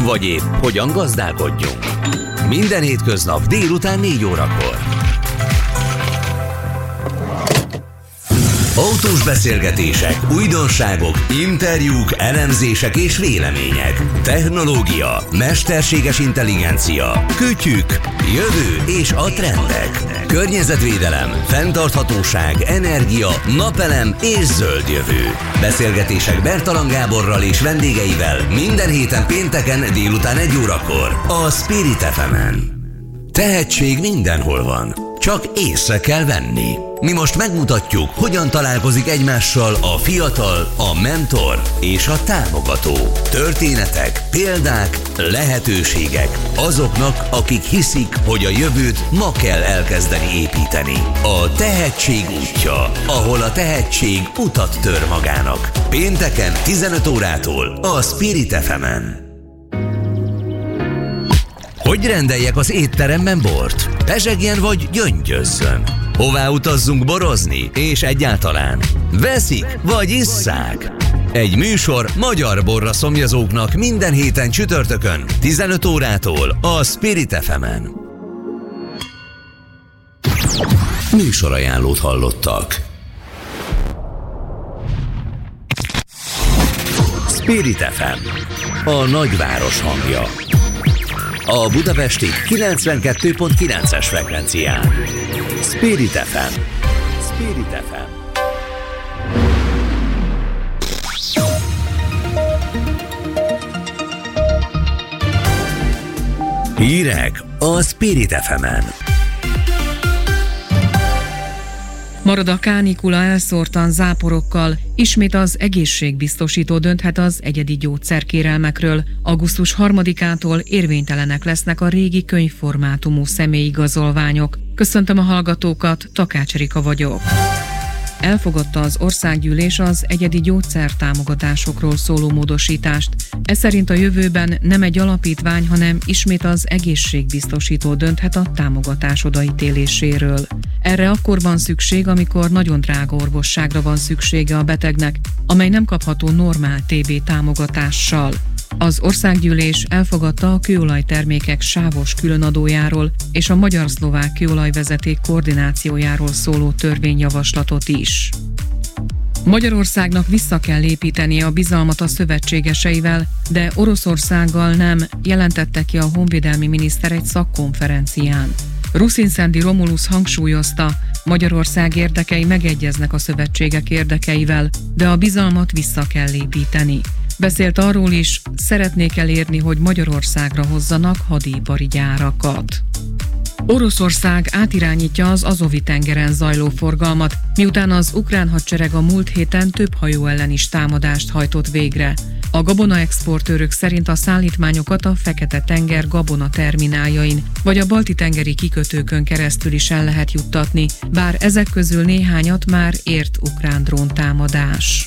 Vagy épp hogyan gazdálkodjunk? Minden hétköznap délután 4 órakor. Autós beszélgetések, újdonságok, interjúk, elemzések és vélemények. Technológia, mesterséges intelligencia, kütyük, jövő és a trendek. Környezetvédelem, fenntarthatóság, energia, napelem és zöld jövő. Beszélgetések Bertalan Gáborral és vendégeivel minden héten pénteken délután 1 órakor a Spirit FM-en. Tehetség mindenhol van, csak észre kell venni. Mi most megmutatjuk, hogyan találkozik egymással a fiatal, a mentor és a támogató. Történetek, példák, lehetőségek azoknak, akik hiszik, hogy a jövőt ma kell elkezdeni építeni. A tehetség útja, ahol a tehetség utat tör magának. Pénteken 15 órától a Spirit FM-en. Hogy rendeljek az étteremben bort? Pezsegjen vagy gyöngyözzön? Hová utazzunk borozni? És egyáltalán veszik vagy isszák? Egy műsor magyar borra szomjazóknak minden héten csütörtökön 15 órától a Spirit FM-en. Műsorajánlót hallottak. Spirit FM, a nagyváros hangja. A budapesti 92.9-es frekvencián. Spirit FM. Spirit FM. Hírek a Spirit FM-en. Marad a kánikula elszórtan záporokkal, ismét az egészségbiztosító dönthet az egyedi gyógyszerkérelmekről. Augusztus 3-ától érvénytelenek lesznek a régi könyvformátumú személyigazolványok. Köszöntöm a hallgatókat, Takács Rika vagyok. Elfogadta az országgyűlés az egyedi gyógyszertámogatásokról szóló módosítást. Ez szerint a jövőben nem egy alapítvány, hanem ismét az egészségbiztosító dönthet a támogatás odaítéléséről. Erre akkor van szükség, amikor nagyon drága orvosságra van szüksége a betegnek, amely nem kapható normál TB támogatással. Az országgyűlés elfogadta a kőolajtermékek sávos különadójáról és a magyar-szlovák kőolajvezeték koordinációjáról szóló törvényjavaslatot is. Magyarországnak vissza kell építenie a bizalmat a szövetségeseivel, de Oroszországgal nem, jelentette ki a honvédelmi miniszter egy szakkonferencián. Ruszinszendi Romulus hangsúlyozta, Magyarország érdekei megegyeznek a szövetségek érdekeivel, de a bizalmat vissza kell építeni. Beszélt arról is, szeretnék elérni, hogy Magyarországra hozzanak hadipari gyárakat. Oroszország átirányítja az Azovi-tengeren zajló forgalmat, miután az ukrán hadsereg a múlt héten több hajó ellen is támadást hajtott végre. A gabonaexportőrök szerint a szállítmányokat a Fekete-tenger gabona termináljain vagy a balti-tengeri kikötőkön keresztül is el lehet juttatni, bár ezek közül néhányat már ért ukrán dróntámadás.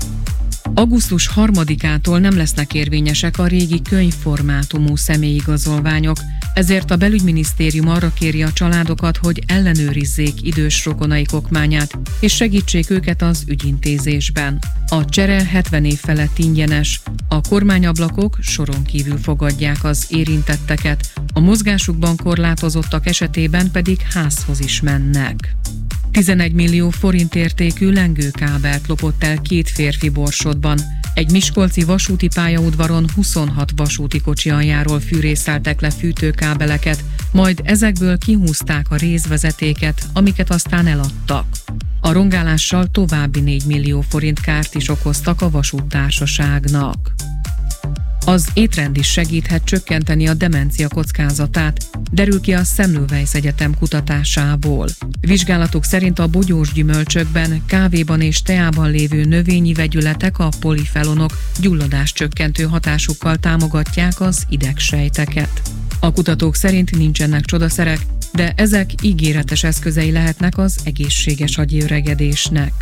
Augusztus 3-ától nem lesznek érvényesek a régi könyvformátumú személyigazolványok, ezért a belügyminisztérium arra kéri a családokat, hogy ellenőrizzék idős rokonaik okmányát, és segítsék őket az ügyintézésben. A csere 70 év felett ingyenes, a kormányablakok soron kívül fogadják az érintetteket, a mozgásukban korlátozottak esetében pedig házhoz is mennek. 11 millió forint értékű lengőkábelt lopott el 2 férfi Borsodban. Egy miskolci vasúti pályaudvaron 26 vasúti kocsi aljáról fűrészeltek le fűtőkábeleket, majd ezekből kihúzták a rézvezetéket, amiket aztán eladtak. A rongálással további 4 millió forint kárt is okoztak a vasúttársaságnak. Az étrend is segíthet csökkenteni a demencia kockázatát, derül ki a Semmelweis Egyetem kutatásából. Vizsgálatok szerint a bogyós gyümölcsökben, kávéban és teában lévő növényi vegyületek, a polifenolok gyulladáscsökkentő hatásukkal támogatják az idegsejteket. A kutatók szerint nincsenek csodaszerek, de ezek ígéretes eszközei lehetnek az egészséges agyi öregedésnek.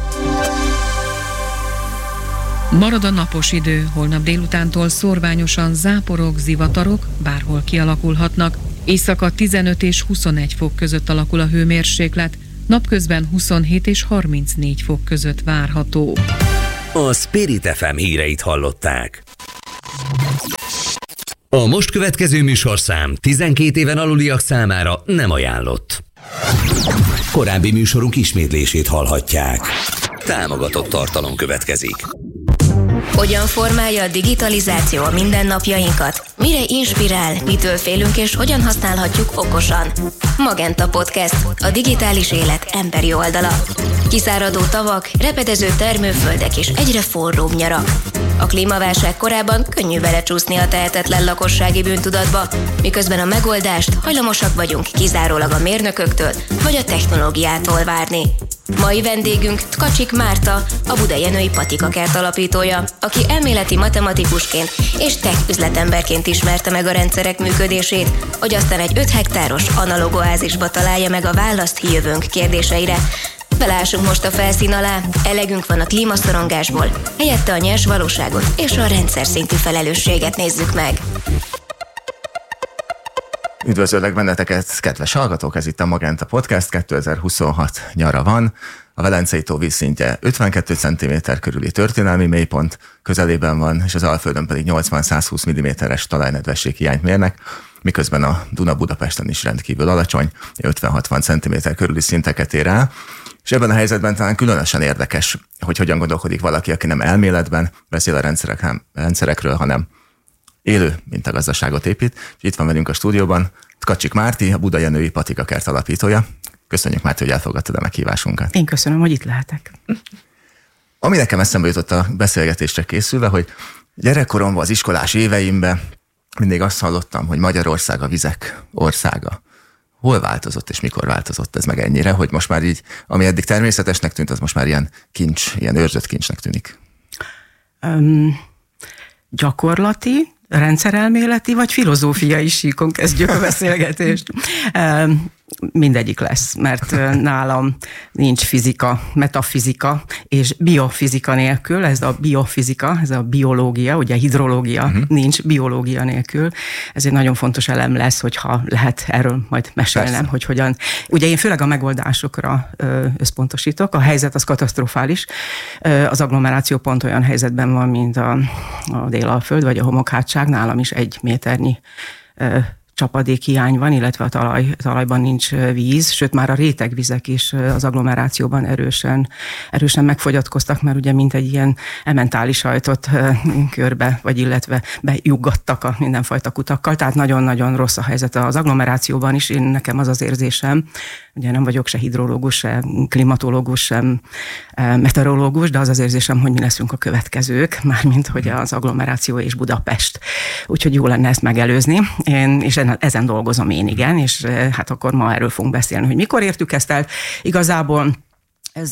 Marad a napos idő, holnap délutántól szórványosan záporok, zivatarok bárhol kialakulhatnak. Éjszaka 15 és 21 fok között alakul a hőmérséklet, napközben 27 és 34 fok között várható. A Spirit FM híreit hallották. A most következő műsorszám 12 éven aluliak számára nem ajánlott. Korábbi műsorunk ismétlését hallhatják. Támogatott tartalom következik. Hogyan formálja a digitalizáció a mindennapjainkat? Mire inspirál, mitől félünk és hogyan használhatjuk okosan? Magenta Podcast, a digitális élet emberi oldala. Kiszáradó tavak, repedező termőföldek és egyre forróbb nyarak. A klímaválság korában könnyű belecsúszni a tehetetlen lakossági bűntudatba, miközben a megoldást hajlamosak vagyunk kizárólag a mérnököktől vagy a technológiától várni. Mai vendégünk Tkacsik Márta, a Budajenői Patikakert alapítója, aki elméleti matematikusként és tech üzletemberként ismerte meg a rendszerek működését, hogy aztán egy 5 hektáros analóg oázisba találja meg a választ jövőnk kérdéseire. Belássunk most a felszín alá, elegünk van a klímaszorongásból, helyette a nyers valóságot és a rendszer szintű felelősséget nézzük meg. Üdvözöllek benneteket, kedves hallgatók! Ez itt a Magenta Podcast, 2026 nyara van. A Velencei tó vízszintje 52 cm körüli történelmi mélypont közelében van, és az Alföldön pedig 80-120 mm-es talajnedvesség hiányt mérnek, miközben a Duna Budapesten is rendkívül alacsony, 50-60 cm körüli szinteket ér el. És ebben a helyzetben talán különösen érdekes, hogy hogyan gondolkodik valaki, aki nem elméletben beszél a rendszerekről, hanem élő mintagazdaságot épít. És itt van velünk a stúdióban Tkacsik Márti, a Budajenői Patikakert alapítója. Köszönjük, Márti, hogy elfogadtad a meghívásunkat. Én köszönöm, hogy itt lehetek. Ami nekem eszembe jutott a beszélgetésre készülve, hogy gyerekkoromban, az iskolás éveimben mindig azt hallottam, hogy Magyarország a vizek országa. Hol változott és mikor változott ez meg ennyire, hogy most már így, ami eddig természetesnek tűnt, az most már ilyen kincs, ilyen őrzött kincsnek tűnik? Gyakorlati, rendszerelméleti vagy filozófiai síkon kezdjük a beszélgetést. Mindegyik lesz, mert nálam nincs fizika, metafizika és biofizika nélkül, ez a biofizika, ez a biológia, ugye hidrológia nincs biológia nélkül. Ez egy nagyon fontos elem lesz, hogyha lehet erről majd mesélnem, persze, hogy hogyan. Ugye én főleg a megoldásokra összpontosítok, a helyzet az katasztrofális, az agglomeráció pont olyan helyzetben van, mint a Délalföld vagy a homokhátság, nálam is 1 méternyi csapadékhiány van, illetve a talajban nincs víz, sőt már a rétegvizek is az agglomerációban erősen megfogyatkoztak, mert ugye mint egy ilyen ementális sajtot körbe, vagy illetve bejuggattak a mindenfajta kutakkal, tehát nagyon-nagyon rossz a helyzet az agglomerációban is. Nekem az az érzésem, ugye nem vagyok se hidrológus, se klimatológus, sem meteorológus, de az az érzésem, hogy mi leszünk a következők, mármint hogy az agglomeráció és Budapest. Úgyhogy jó lenne ezt megelőzni, és ezen dolgozom én, igen, és hát akkor ma erről fogunk beszélni, hogy mikor értük ezt el. Igazából ez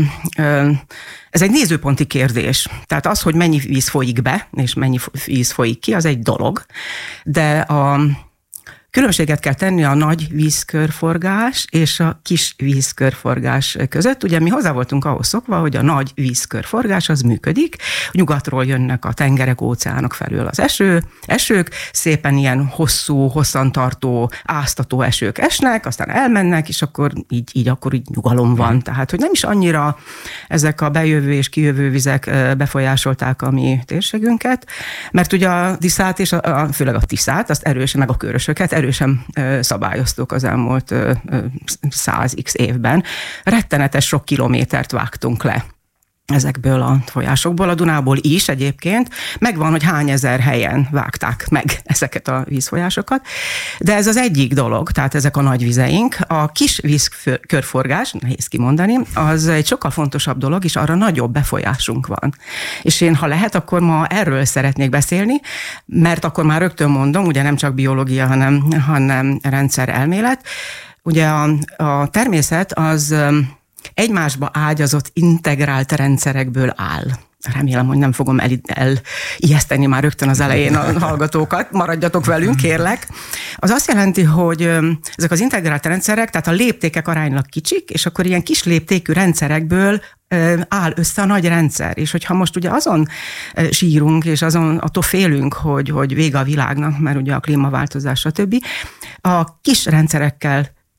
egy nézőponti kérdés. Tehát az, hogy mennyi víz folyik be, és mennyi víz folyik ki, az egy dolog, de különbséget kell tenni a nagy vízkörforgás és a kis vízkörforgás között. Ugye mi hozzá voltunk ahhoz szokva, hogy a nagy vízkörforgás az működik. Nyugatról jönnek a tengerek, óceánok felől az esők, szépen ilyen hosszantartó, áztató esők esnek, aztán elmennek, és akkor így nyugalom van. Tehát, hogy nem is annyira ezek a bejövő és kijövő vizek befolyásolták a mi térségünket, mert ugye a Tiszát és főleg a Tiszát, azt erősen, meg a Körösöket erősen szabályoztuk az elmúlt 100x évben. Rettenetes sok kilométert vágtunk le ezekből a folyásokból, a Dunából is egyébként. Megvan, hogy hány ezer helyen vágták meg ezeket a vízfolyásokat, de ez az egyik dolog, tehát ezek a nagy vizeink. A kis vízkörforgás, nehéz kimondani, az egy sokkal fontosabb dolog, és arra nagyobb befolyásunk van. És én, ha lehet, akkor ma erről szeretnék beszélni, mert akkor már rögtön mondom, ugye nem csak biológia, hanem rendszerelmélet. Ugye a természet az egymásba ágyazott, integrált rendszerekből áll. Remélem, hogy nem fogom elijeszteni már rögtön az elején a hallgatókat. Maradjatok velünk, kérlek. Az azt jelenti, hogy ezek az integrált rendszerek, tehát a léptékek aránylag kicsik, és akkor ilyen kis léptékű rendszerekből áll össze a nagy rendszer. És hogyha most ugye azon sírunk, és attól félünk, hogy vége a világnak, mert ugye a klímaváltozás, stb. A kis rendszerekkel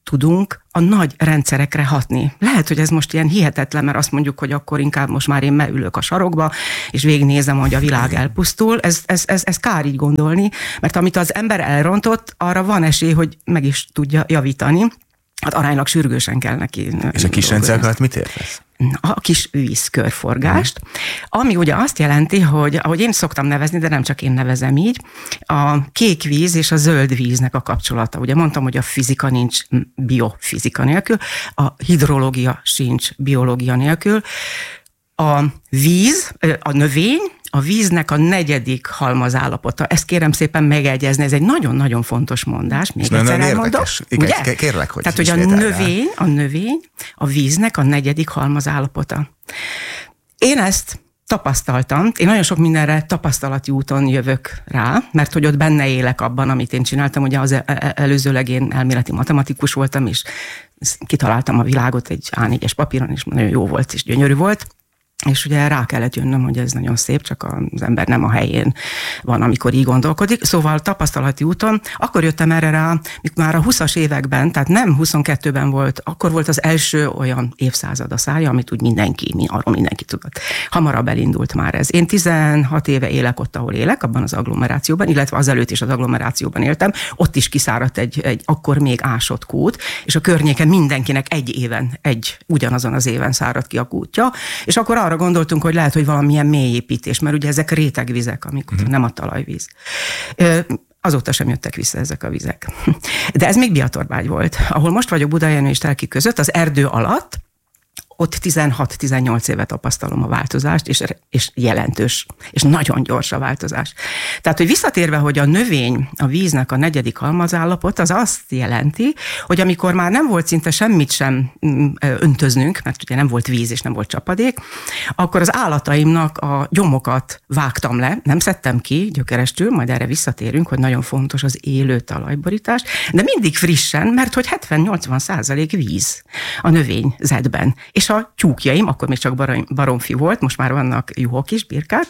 tudunk a nagy rendszerekre hatni. Lehet, hogy ez most ilyen hihetetlen, mert azt mondjuk, hogy akkor inkább most már én beülök a sarokba, és végignézem, hogy a világ elpusztul. Ez kár így gondolni, mert amit az ember elrontott, arra van esély, hogy meg is tudja javítani. Hát aránylag sürgősen kell neki. És a kis rendszer alatt mit értesz? A kis vízkörforgást, ami ugye azt jelenti, hogy ahogy én szoktam nevezni, de nem csak én nevezem így, a kék víz és a zöld víznek a kapcsolata. Ugye mondtam, hogy a fizika nincs biofizika nélkül, a hidrológia sincs biológia nélkül. A víz, a növény, a víznek a 4. halmazállapota. Ezt kérem szépen megegyezni, ez egy nagyon-nagyon fontos mondás. Még egyszer elmondom. Igen, kérlek, hogy tehát, hogy a növény a víznek a 4. halmazállapota. Én ezt tapasztaltam, én nagyon sok mindenre tapasztalati úton jövök rá, mert hogy ott benne élek abban, amit én csináltam. Ugye az előzőleg én elméleti matematikus voltam, és kitaláltam a világot egy A4-es papíron, és nagyon jó volt, és gyönyörű volt. És ugye rá kellett jönnöm, hogy ez nagyon szép, csak az ember nem a helyén van, amikor így gondolkodik. Szóval tapasztalati úton, akkor jöttem erre rá, mikor már a 20-as években, tehát nem 22-ben volt, akkor volt az első olyan évszázad a szája, amit úgy arról mindenki tudott. Hamarabb elindult már ez. Én 16 éve élek ott, ahol élek, abban az agglomerációban, illetve azelőtt is az agglomerációban éltem, ott is kiszáradt egy akkor még ásott kút, és a környéken mindenkinek ugyanazon az éven száradt ki a kútja, és akkor arra gondoltunk, hogy lehet, hogy valamilyen mélyépítés, mert ugye ezek rétegvizek, amikor nem a talajvíz. Azóta sem jöttek vissza ezek a vizek. De ez még Biatorbágy volt. Ahol most vagyok Budajenő és Telki között, az erdő alatt, ott 16-18 éve tapasztalom a változást, és jelentős, és nagyon gyors a változás. Tehát, hogy visszatérve, hogy a növény, a víznek a 4. halmazállapot, az azt jelenti, hogy amikor már nem volt szinte semmit sem öntöznünk, mert ugye nem volt víz és nem volt csapadék, akkor az állataimnak a gyomokat vágtam le, nem szedtem ki gyökerestül, majd erre visszatérünk, hogy nagyon fontos az élő talajborítás, de mindig frissen, mert hogy 70-80% víz a növényzetben. És a tyúkjaim, akkor még csak baromfi volt, most már vannak juhok is, birkák,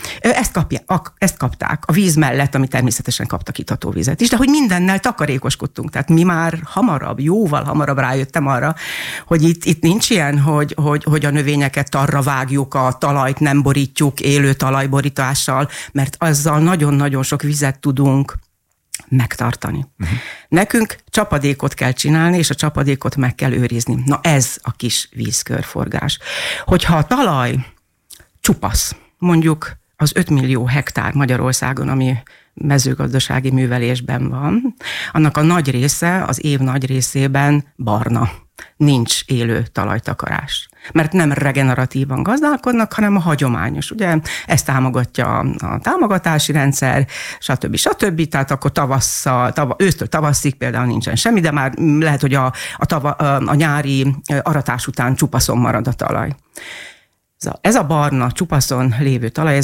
ezt kapták a víz mellett, ami természetesen kaptak ittatóvizet is, de hogy mindennel takarékoskodtunk. Tehát mi már jóval hamarabb rájöttem arra, hogy itt nincs ilyen, hogy a növényeket tarra vágjuk, a talajt nem borítjuk élő talajborítással, mert azzal nagyon-nagyon sok vizet tudunk megtartani. Nekünk csapadékot kell csinálni, és a csapadékot meg kell őrizni. Na ez a kis vízkörforgás. Hogyha a talaj csupasz, mondjuk az 5 millió hektár Magyarországon, ami mezőgazdasági művelésben van, annak a nagy része, az év nagy részében barna. Nincs élő talajtakarás. Mert nem regeneratívan gazdálkodnak, hanem a hagyományos. Ugye ezt támogatja a támogatási rendszer, stb. Tehát akkor ősztől tavaszig például nincsen semmi, de már lehet, hogy a nyári aratás után csupaszon marad a talaj. Ez a barna, csupaszon lévő talaj,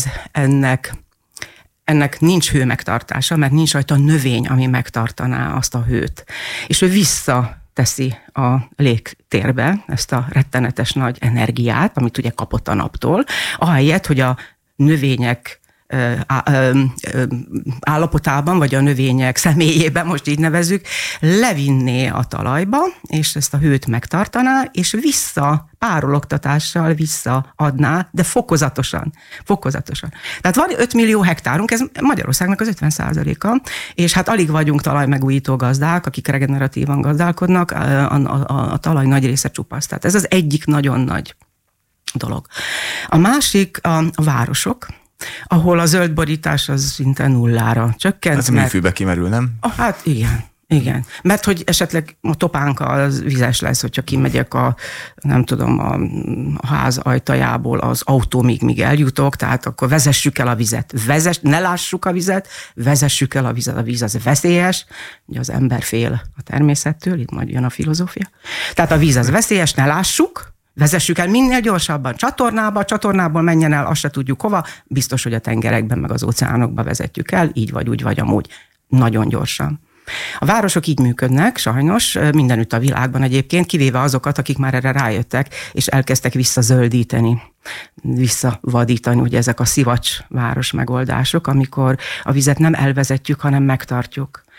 ennek nincs hőmegtartása, mert nincs rajta növény, ami megtartaná azt a hőt. És ő visszateszi a légtérbe ezt a rettenetes nagy energiát, amit ugye kapott a naptól, ahelyett, hogy a növények állapotában, vagy a növények személyében, most így nevezzük, levinné a talajba, és ezt a hőt megtartaná, és párologtatással visszaadná, de fokozatosan. Tehát van 5 millió hektárunk, ez Magyarországnak az 50%-a, és hát alig vagyunk talajmegújító gazdák, akik regeneratívan gazdálkodnak, a talaj nagy része csupasz. Tehát ez az egyik nagyon nagy dolog. A másik a városok, ahol a zöldborítás az szinte nullára csökkent. Ez a műfűbe kimerül, nem? Hát igen. Mert hogy esetleg a topánka az vizes lesz, hogyha kimegyek a ház ajtajából az autómig, míg eljutok, tehát akkor vezessük el a vizet. Ne lássuk a vizet, vezessük el a vizet. A víz az veszélyes, ugye az ember fél a természettől, itt majd jön a filozófia. Tehát a víz az veszélyes, ne lássuk, vezessük el minél gyorsabban csatornából menjen el, azt se tudjuk hova, biztos, hogy a tengerekben meg az óceánokba vezetjük el, így vagy úgy vagy amúgy, nagyon gyorsan. A városok így működnek, sajnos, mindenütt a világban egyébként, kivéve azokat, akik már erre rájöttek, és elkezdtek visszazöldíteni, visszavadítani, ugye ezek a szivacs város megoldások, amikor a vizet nem elvezetjük, hanem megtartjuk.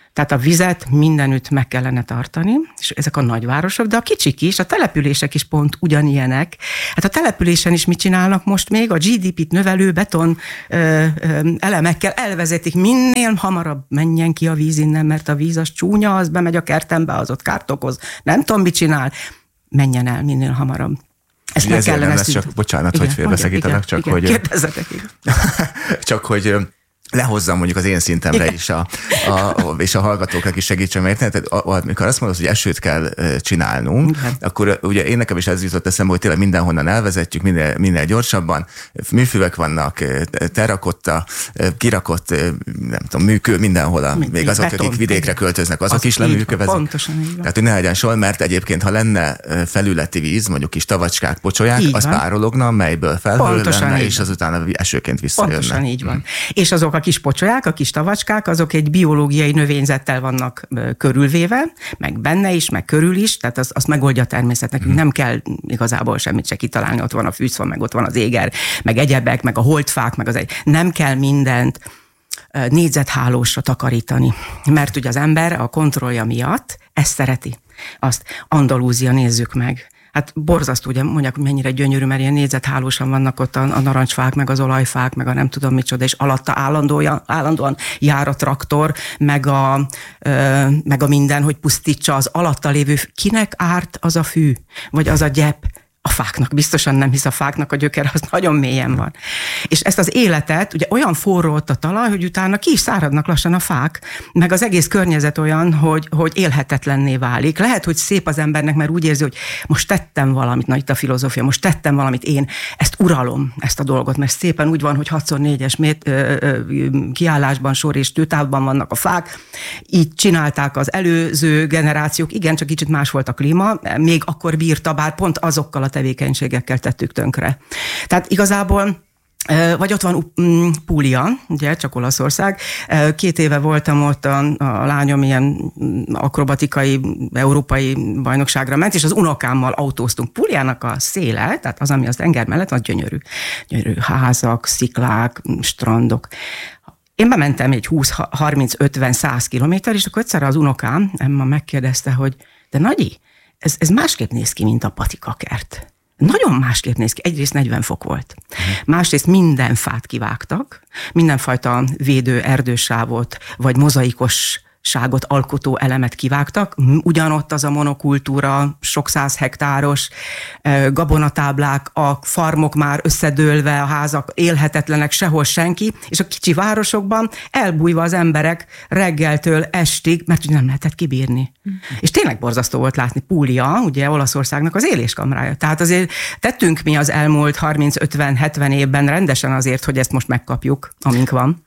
Tehát a vizet mindenütt meg kellene tartani, és ezek a nagyvárosok, de a kicsik is, a települések is pont ugyanilyenek. Hát a településen is mit csinálnak most még? A GDP-t növelő beton elemekkel elvezetik, minél hamarabb menjen ki a víz innen, mert a víz az csúnya, az bemegy a kertembe, az ott kárt okoz. Nem tudom, mit csinál. Menjen el minél hamarabb. Ezt meg kellene csak, bocsánat, igen, hogy félbeszakítanak, csak igen, hogy... Kérdezzetek, csak hogy lehozzam mondjuk az én szintemre igen. is, és a hallgatóknak is segítsen megérteni. Tehát amikor azt mondod, hogy esőt kell csinálnunk, igen. akkor ugye én nekem is ez jutott eszembe, hogy tényleg mindenhonnan elvezetjük, minél gyorsabban. Műfüvek vannak, terrakotta, kirakott, nem tudom, műkő, mindenhol. Még azok, akik vidékre költöznek, azok is leműkövezik. Pontosan így van. Tehát, hogy ne legyen sor, mert egyébként, ha lenne felületi víz, mondjuk kis tavacskák, pocsolyák, az párologna, melyből felhő lenne, és azután esőként visszajönne. Pontosan így van. És azok a kis pocsolyák, a kis tavacskák, azok egy biológiai növényzettel vannak körülvéve, meg benne is, meg körül is, tehát azt megoldja a természet. Nekünk nem kell igazából semmit se kitalálni, ott van a fűszfa, meg ott van az éger, meg egyebek, meg a holdfák, meg nem kell mindent négyzethálósra takarítani. Mert ugye az ember a kontrollja miatt ezt szereti. Azt Andalúzia, nézzük meg. Hát borzasztó, ugye mondják, hogy mennyire gyönyörű, mert ilyen négyzethálósan vannak ott a narancsfák, meg az olajfák, meg a nem tudom micsoda, és alatta állandóan jár a traktor, meg a minden, hogy pusztítsa az alatta lévő. Kinek árt az a fű, vagy az a gyep? A fáknak, biztosan nem, hisz a fáknak a gyökere az nagyon mélyen van. És ezt az életet, ugye olyan forró ott a talaj, hogy utána ki is száradnak lassan a fák, meg az egész környezet olyan, hogy élhetetlenné válik. Lehet, hogy szép az embernek, mert úgy érzi, hogy most tettem valamit, na itt a filozófia, most tettem valamit, én ezt uralom, ezt a dolgot, mert szépen úgy van, hogy 6x4-es kiállásban sor és tőtávban vannak a fák, így csinálták az előző generációk, igen, csak kicsit más volt a klíma, még akkor bírta, bár pont azokkal a tevékenységekkel tettük tönkre. Tehát igazából, vagy ott van Puglia, ugye, csak Olaszország. 2 éve voltam ott, a lányom ilyen akrobatikai európai bajnokságra ment, és az unokámmal autóztunk. Pugliának a széle, tehát az, ami az tenger mellett, az gyönyörű. Gyönyörű házak, sziklák, strandok. Én bementem egy 20-30-50-100 kilométer, és akkor egyszerre az unokám, Emma megkérdezte, hogy de Nagyi, ez másképp néz ki, mint a patikakert. Nagyon másképp néz ki. Egyrészt 40 fok volt. Másrészt minden fát kivágtak, mindenfajta védő erdősávot, vagy mozaikosságot alkotó elemet kivágtak. Ugyanott az a monokultúra, sok 100 hektáros gabonatáblák, a farmok már összedőlve, a házak élhetetlenek, sehol senki, és a kicsi városokban elbújva az emberek reggeltől estig, mert ugye nem lehetett kibírni. És tényleg borzasztó volt látni. Puglia, ugye Olaszországnak az éléskamrája. Tehát azért tettünk mi az elmúlt 30-50-70 évben rendesen azért, hogy ezt most megkapjuk, amink van.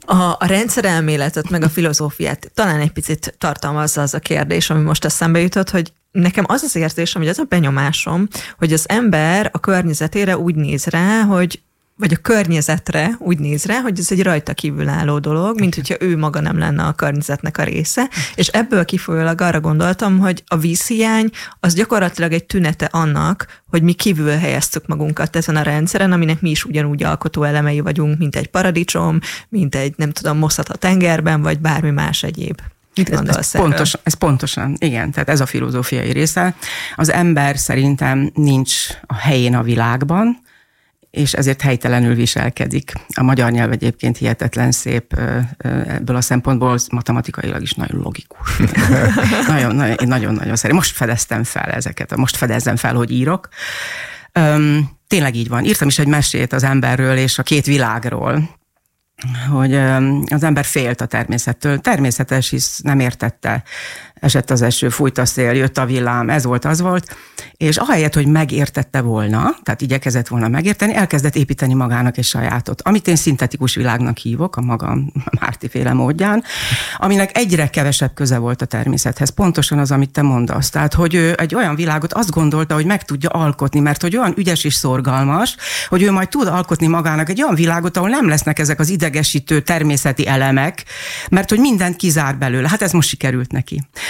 A rendszerelméletet, meg a filozófiát talán egy picit tartalmazza az a kérdés, ami most eszembe jutott, hogy nekem az az érzésem, hogy az a benyomásom, hogy az ember a környezetére úgy néz rá, vagy a környezetre úgy néz rá, hogy ez egy rajta kívülálló dolog, mint hogyha ő maga nem lenne a környezetnek a része, és ebből kifolyólag arra gondoltam, hogy a vízhiány az gyakorlatilag egy tünete annak, hogy mi kívül helyeztük magunkat ezen a rendszeren, aminek mi is ugyanúgy alkotó elemei vagyunk, mint egy paradicsom, mint egy, nem tudom, moszat a tengerben, vagy bármi más egyéb. Mit gondolsz erről? Ez pontosan, igen, tehát ez a filozófiai része. Az ember szerintem nincs a helyén a világban, és ezért helytelenül viselkedik. A magyar nyelv egyébként hihetetlen szép ebből a szempontból, matematikailag is nagyon logikus. Nagyon-nagyon szeretem. Most fedeztem fel ezeket, most fedezzem fel, hogy írok. Tényleg így van. Írtam is egy mesét az emberről és a 2 világról, hogy az ember félt a természettől. Természetes, hisz nem értette. Esett az eső, fújt a szél, jött a villám, ez volt, az volt, és ahelyett, hogy megértette volna, tehát igyekezett volna megérteni, elkezdett építeni magának egy sajátot, amit én szintetikus világnak hívok, a magam Márti-féle módján, aminek egyre kevesebb köze volt a természethez. Pontosan az, amit te mondasz. Tehát, hogy ő egy olyan világot azt gondolta, hogy meg tudja alkotni, mert hogy olyan ügyes és szorgalmas, hogy ő majd tud alkotni magának egy olyan világot, ahol nem lesznek ezek az idegesítő természeti elemek, mert hogy mindent kizár belőle. Hát ez most sikerült neki.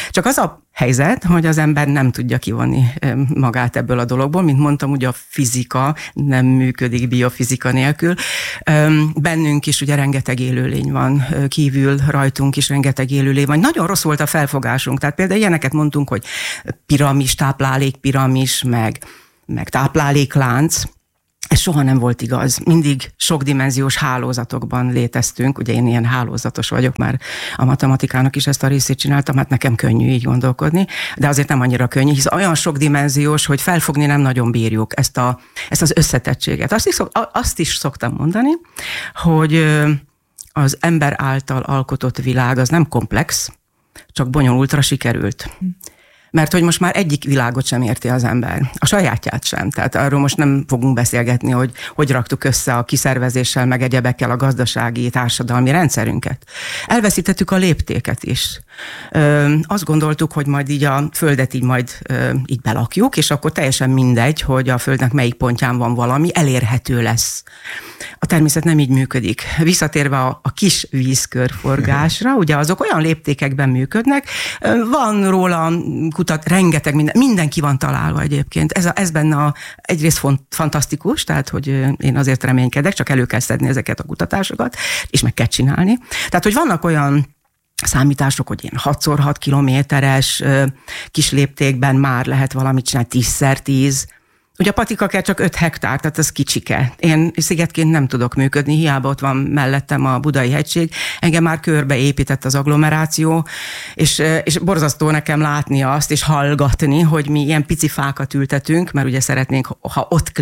Csak az a helyzet, hogy az ember nem tudja kivonni magát ebből a dologból. Mint mondtam, ugye a fizika nem működik biofizika nélkül. Bennünk is ugye rengeteg élőlény van, kívül rajtunk is rengeteg élőlény van. Nagyon rossz volt a felfogásunk. Tehát például ilyeneket mondtunk, hogy piramis, táplálékpiramis, meg tápláléklánc. Ez soha nem volt igaz. Mindig sokdimenziós hálózatokban léteztünk. Ugye én ilyen hálózatos vagyok, már a matematikának is ezt a részét csináltam, hát nekem könnyű így gondolkodni, de azért nem annyira könnyű, hisz olyan sokdimenziós, hogy felfogni nem nagyon bírjuk ezt az összetettséget. Azt is szoktam mondani, hogy az ember által alkotott világ az nem komplex, csak bonyolultra sikerült. Mert hogy most már egyik világot sem érti az ember, a sajátját sem. Tehát arról most nem fogunk beszélgetni, hogy raktuk össze a kiszervezéssel, meg egyebekkel a gazdasági, társadalmi rendszerünket. Elveszítettük a léptéket is. Azt gondoltuk, hogy majd így a Földet így belakjuk, és akkor teljesen mindegy, hogy a Földnek melyik pontján van valami, elérhető lesz. A természet nem így működik. Visszatérve a kis vízkörforgásra, ugye azok olyan léptékekben működnek, van róla rengeteg mindenki van találva egyébként. Ez benne egyrészt fantasztikus, tehát hogy én azért reménykedek, csak elő kell szedni ezeket a kutatásokat, és meg kell csinálni. Tehát, hogy vannak olyan számítások, hogy ilyen 6x6 kilométeres kis léptékben már lehet valamit csinálni 10x10. Ugye a Patikakert csak 5 hektár, tehát ez kicsike. Én szigetként nem tudok működni, hiába ott van mellettem a Budai hegység. Engem már körbe épített az agglomeráció, és borzasztó nekem látni azt, és hallgatni, hogy mi ilyen pici fákat ültetünk, mert ugye szeretnénk, ha ott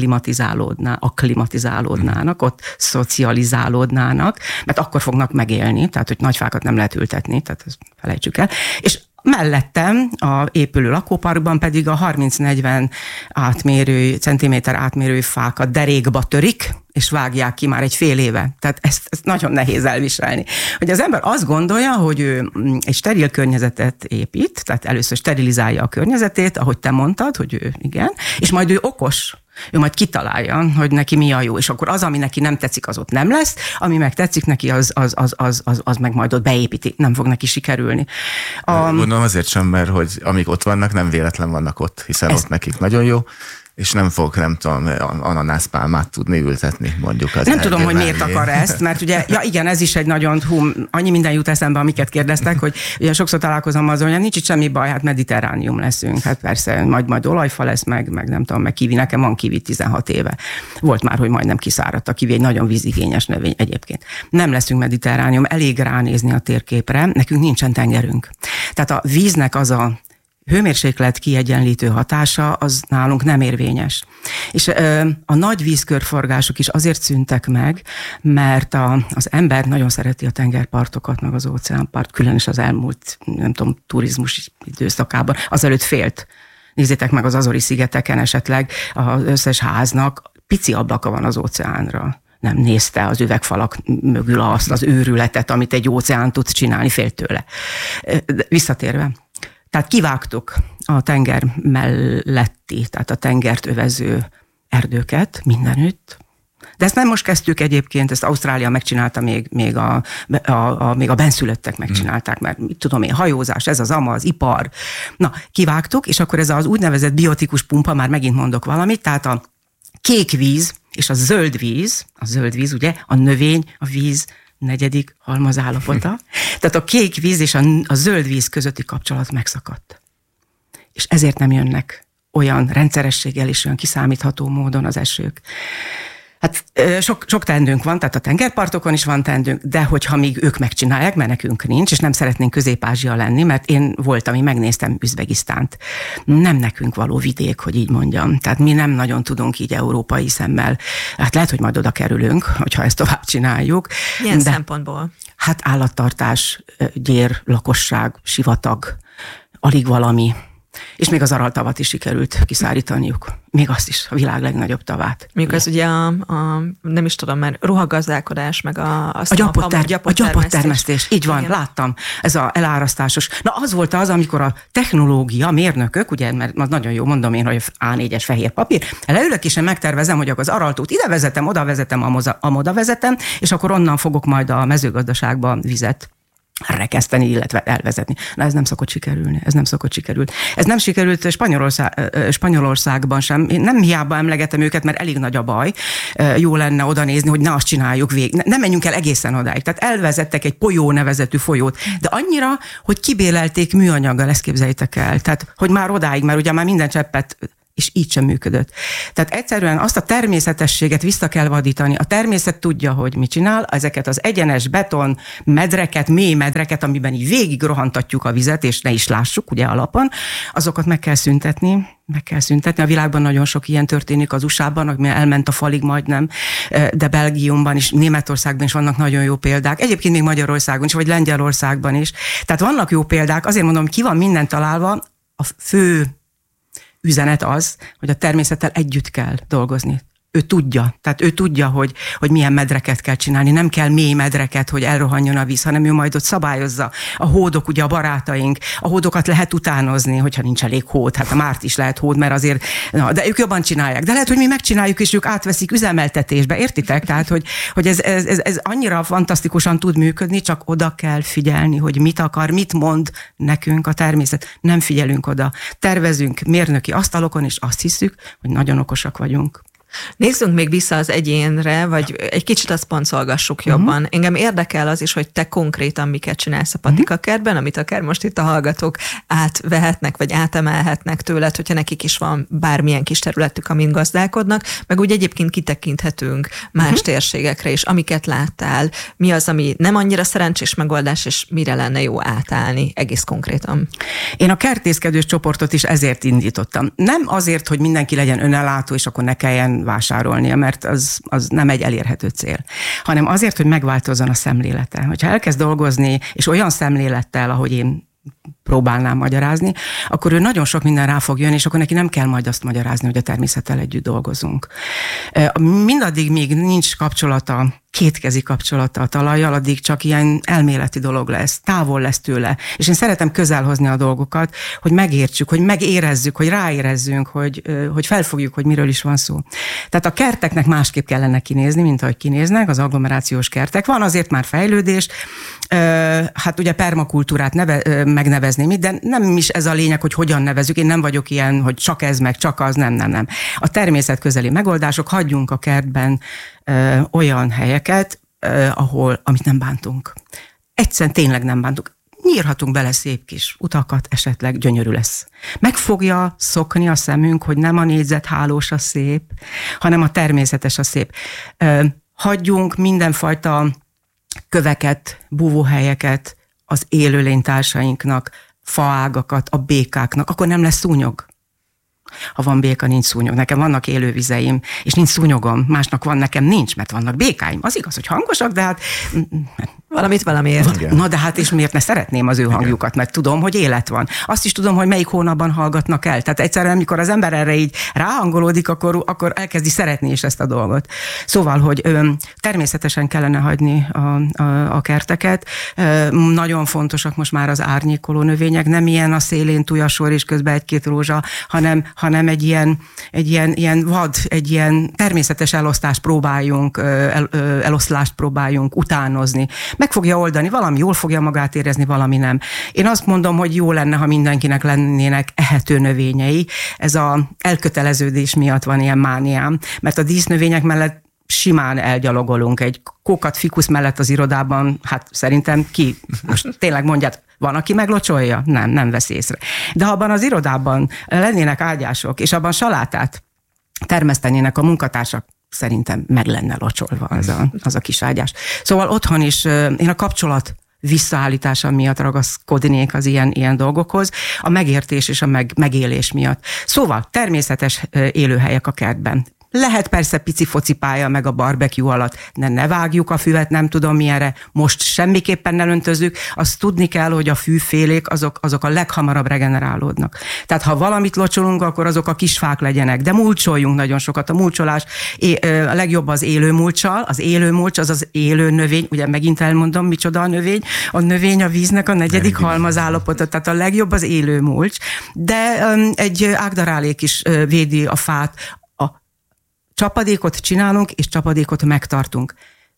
akklimatizálódnának, ott szocializálódnának, mert akkor fognak megélni, tehát hogy nagy fákat nem lehet ültetni, tehát ezt felejtsük el. És mellettem a épülő lakóparkban pedig a 30-40 centiméter átmérő fákat derékba törik, és vágják ki már egy fél éve. Tehát ezt nagyon nehéz elviselni. Hogy az ember azt gondolja, hogy ő egy steril környezetet épít, tehát először sterilizálja a környezetét, ahogy te mondtad, hogy ő igen, és majd ő okos, ő majd kitalálja, hogy neki mi a jó, és akkor az, ami neki nem tetszik, az ott nem lesz, ami meg tetszik neki, az meg majd ott beépíti, nem fog neki sikerülni. Gondolom azért sem, mert hogy amik ott vannak, nem véletlen vannak ott, hiszen ott nekik nagyon jó, és nem fog, nem tudom, ananászpálmát tudni ültetni, mondjuk az. Nem tudom, hogy miért akar ezt, mert ugye, ja igen, ez is egy nagyon, annyi minden jut eszembe, amiket kérdeztek, hogy ugye sokszor találkozom azon, hogy nincs itt semmi baj, hát mediterránium leszünk, hát persze, majd olajfa lesz, meg nem tudom, meg kivi, nekem van kivi 16 éve. Volt már, hogy majdnem kiszáradt a kivi, egy nagyon vízigényes növény egyébként. Nem leszünk mediterránium, elég ránézni a térképre, nekünk nincsen tengerünk. Tehát a víznek az a hőmérséklet kiegyenlítő hatása az nálunk nem érvényes. És a nagy vízkörforgások is azért szűntek meg, mert az ember nagyon szereti a tengerpartokat, meg az óceánpart, különös az elmúlt, nem tudom, turizmus időszakában, azelőtt félt. Nézzétek meg az Azori-szigeteken esetleg az összes háznak pici ablaka van az óceánra. Nem nézte az üvegfalak mögül azt az őrületet, amit egy óceán tud csinálni, fél tőle. Visszatérve. Tehát kivágtuk a tenger melletti, tehát a tengert övező erdőket mindenütt. De ezt nem most kezdtük egyébként, ezt Ausztrália megcsinálta, még a benszülöttek megcsinálták, mert mit tudom én, hajózás, ez az ama, az ipar. Na, kivágtuk, és akkor ez az úgynevezett biotikus pumpa, már megint mondok valamit, tehát a kék víz és a zöld víz ugye, a növény, a víz, negyedik halmazállapota. Tehát a kék víz és a zöld víz közötti kapcsolat megszakadt. És ezért nem jönnek olyan rendszerességgel és olyan kiszámítható módon az esők. Hát sok teendőnk van, tehát a tengerpartokon is van teendőnk, de hogyha még ők megcsinálják, mert nekünk nincs, és nem szeretnénk Közép-Ázsia lenni, mert én voltam, én megnéztem Üzbegisztánt. Nem nekünk való vidék, hogy így mondjam. Tehát mi nem nagyon tudunk így európai szemmel. Hát lehet, hogy majd oda kerülünk, hogyha ezt tovább csináljuk. Milyen szempontból? Hát állattartás, gyér, lakosság, sivatag, alig valami. És még az Aral-tavat is sikerült kiszárítaniuk. Még azt is, a világ legnagyobb tavát. Mondjuk ez ugye nem is tudom, mert ruhagazdálkodás, meg a gyapottermesztés. Így van, igen. Láttam. Ez az elárasztásos. Na az volt az, amikor a technológia, mérnökök, ugye, mert nagyon jó mondom én, hogy A4-es fehér papír, leülök és én megtervezem, hogy akkor az Araltót ide vezetem, oda vezetem, amoda vezetem, és akkor onnan fogok majd a mezőgazdaságba vizet rekeszteni, illetve elvezetni. Na ez nem szokott sikerülni. Ez nem sikerült Spanyolországban sem. Én nem hiába emlegetem őket, mert elég nagy a baj. Jó lenne oda nézni, hogy ne azt csináljuk végig. Nem menjünk el egészen odáig. Tehát elvezettek egy Poyó nevezetű folyót, de annyira, hogy kibélelték műanyaggal, ezt képzeljétek el. Tehát, hogy már odáig, mert ugye már minden cseppet, és így sem működött. Tehát egyszerűen azt a természetességet vissza kell vadítani. A természet tudja, hogy mit csinál, ezeket az egyenes beton medreket, mély medreket, amiben így végig rohantatjuk a vizet, és ne is lássuk, ugye alapon, azokat meg kell szüntetni. A világban nagyon sok ilyen történik, az USA-ban, ami elment a falig majdnem, de Belgiumban is, Németországban is vannak nagyon jó példák. Egyébként még Magyarországon is, vagy Lengyelországban is. Tehát vannak jó példák, azért mondom, ki van minden találva, a fő üzenet az, hogy a természettel együtt kell dolgozni. Ő tudja, hogy milyen medreket kell csinálni. Nem kell mély medreket, hogy elrohanjon a víz, hanem ő majd ott szabályozza. A hódok, ugye a barátaink, a hódokat lehet utánozni, hogyha nincs elég hód. Hát a Márt is lehet hód, mert azért, de ők jobban csinálják. De lehet, hogy mi megcsináljuk, és ők átveszik üzemeltetésbe. Értitek? Tehát, hogy ez annyira fantasztikusan tud működni, csak oda kell figyelni, hogy mit akar, mit mond nekünk a természet. Nem figyelünk oda. Tervezünk mérnöki asztalokon, és azt hiszük, hogy nagyon okosak vagyunk. Nézzünk még vissza az egyénre, vagy egy kicsit azt pontszolgassuk jobban. Engem érdekel az is, hogy te konkrétan miket csinálsz a patikakertben, amit akár most itt a hallgatók átvehetnek, vagy átemelhetnek tőled, hogyha nekik is van bármilyen kis területük, amin gazdálkodnak, meg úgy egyébként kitekinthetünk más térségekre is, amiket láttál. Mi az, ami nem annyira szerencsés megoldás, és mire lenne jó átállni egész konkrétan? Én a kertészkedős csoportot is ezért indítottam. Nem azért, hogy mindenki legyen önellátó, és akkor ne kelljen vásárolnia, mert az nem egy elérhető cél, hanem azért, hogy megváltozzon a szemlélete. Hogyha elkezd dolgozni, és olyan szemlélettel, ahogy én próbálnám magyarázni, akkor ő nagyon sok minden rá fog jönni, és akkor neki nem kell majd azt magyarázni, hogy a természettel együtt dolgozunk. Mindaddig még nincs kapcsolata, kétkezi kapcsolata a talajjal, addig csak ilyen elméleti dolog lesz, távol lesz tőle. És én szeretem közelhozni a dolgokat, hogy megértsük, hogy megérezzük, hogy ráérezzünk, hogy felfogjuk, hogy miről is van szó. Tehát a kerteknek másképp kellene kinézni, mint ahogy kinéznek, az agglomerációs kertek. Van azért már fejlődés, hát ugye permakultúrát megnevezném itt, de nem is ez a lényeg, hogy hogyan nevezzük. Én nem vagyok ilyen, hogy csak ez, meg csak az, nem. A természet közeli megoldások, hagyjunk a kertben olyan helyeket, amit nem bántunk. Egyszerűen tényleg nem bántunk. Nyírhatunk bele szép kis utakat, esetleg gyönyörű lesz. Meg fogja szokni a szemünk, hogy nem a négyzethálós a szép, hanem a természetes a szép. Hagyjunk mindenfajta köveket, búvóhelyeket az élőlénytársainknak, faágakat, a békáknak, akkor nem lesz szúnyog. Ha van béka, nincs szúnyog. Nekem vannak élővizeim, és nincs szúnyogom. Másnak van, nekem nincs, mert vannak békáim. Az igaz, hogy hangosak, de hát... Valamiért. Na de hát, és miért ne szeretném az ő hangjukat, mert tudom, hogy élet van. Azt is tudom, hogy melyik hónapban hallgatnak el. Tehát egyszerűen, amikor az ember erre így ráhangolódik, akkor elkezdi szeretni is ezt a dolgot. Szóval, hogy természetesen kellene hagyni a kerteket. Nagyon fontosak most már az árnyékoló növények, nem ilyen a szélén tujasor és közben egy-két rózsa, hanem egy ilyen vad, egy ilyen természetes elosztást próbáljunk utánozni. Meg fogja oldani, valami jól fogja magát érezni, valami nem. Én azt mondom, hogy jó lenne, ha mindenkinek lennének ehető növényei. Ez az elköteleződés miatt van ilyen mániám, mert a dísznövények mellett simán elgyalogolunk. Egy kókat fikusz mellett az irodában, hát szerintem most tényleg mondját, van, aki meglocsolja? Nem vesz észre. De ha abban az irodában lennének ágyások, és abban salátát termesztenének a munkatársak, szerintem meg lenne locsolva az a kis ágyás. Szóval otthon is én a kapcsolat visszaállítása miatt ragaszkodnék az ilyen dolgokhoz, a megértés és a megélés miatt. Szóval természetes élőhelyek a kertben. Lehet persze pici focipálya meg a barbecue alatt, ne vágjuk a füvet, nem tudom milyenre, most semmiképpen ne öntözzük, azt tudni kell, hogy a fűfélék azok a leghamarabb regenerálódnak. Tehát ha valamit locsolunk, akkor azok a kis fák legyenek, de mulcsoljunk nagyon sokat. A mulcsolás a legjobb az élő mulccsal, az élő mulcs az az élő növény, ugye megint elmondom, micsoda a növény a víznek a negyedik halmazállapota, tehát a legjobb az élő mulcs, de egy ágdarálék is védi a fát. Csapadékot csinálunk, és csapadékot megtartunk.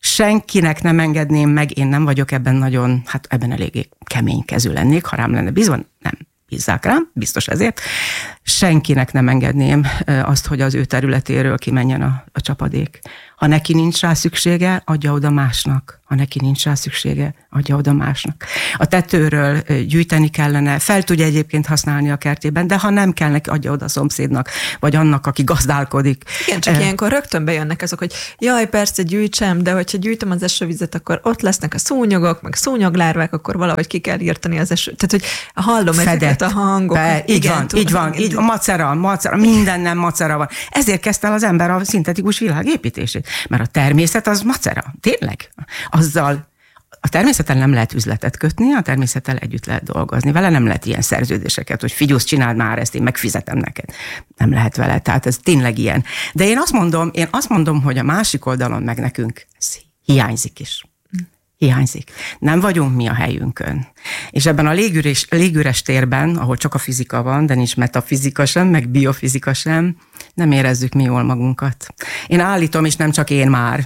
senkinek nem engedném meg, én nem vagyok ebben nagyon, hát ebben eléggé keménykezű lennék, ha rám lenne bízva, nem bízzák rám, biztos ezért. Senkinek nem engedném azt, hogy az ő területéről kimenjen a csapadék. Ha neki nincs rá szüksége, adja oda másnak. Ha neki nincs rá szüksége, adja oda másnak. A tetőről gyűjteni kellene, fel tudja egyébként használni a kertjében, de ha nem kell neki, adja oda a szomszédnak, vagy annak, aki gazdálkodik. Igen, csak ilyenkor rögtön bejönnek azok, hogy jaj, persze gyűjtsem, de hogyha gyűjtöm az esővizet, akkor ott lesznek a szúnyogok, meg szúnyoglárvák, akkor valahogy ki kell írtani az esőt. Tehát, hogy hallom ezeket a hangokat. Így van, macera, minden nem macera van. Ezért kezdte el az ember a szintetikus világ építését. Mert a természet az macera. Tényleg. Azzal a természettel nem lehet üzletet kötni, a természettel együtt lehet dolgozni. Vele nem lehet ilyen szerződéseket, hogy figyelj, csináld már ezt, én megfizetem neked. Nem lehet vele, tehát ez tényleg ilyen. De én azt mondom, hogy a másik oldalon meg nekünk ez hiányzik is. Hiányzik. Nem vagyunk mi a helyünkön. És ebben a légüres térben, ahol csak a fizika van, de nincs metafizika sem, meg biofizika sem, nem érezzük mi jól magunkat. Én állítom, és nem csak én már,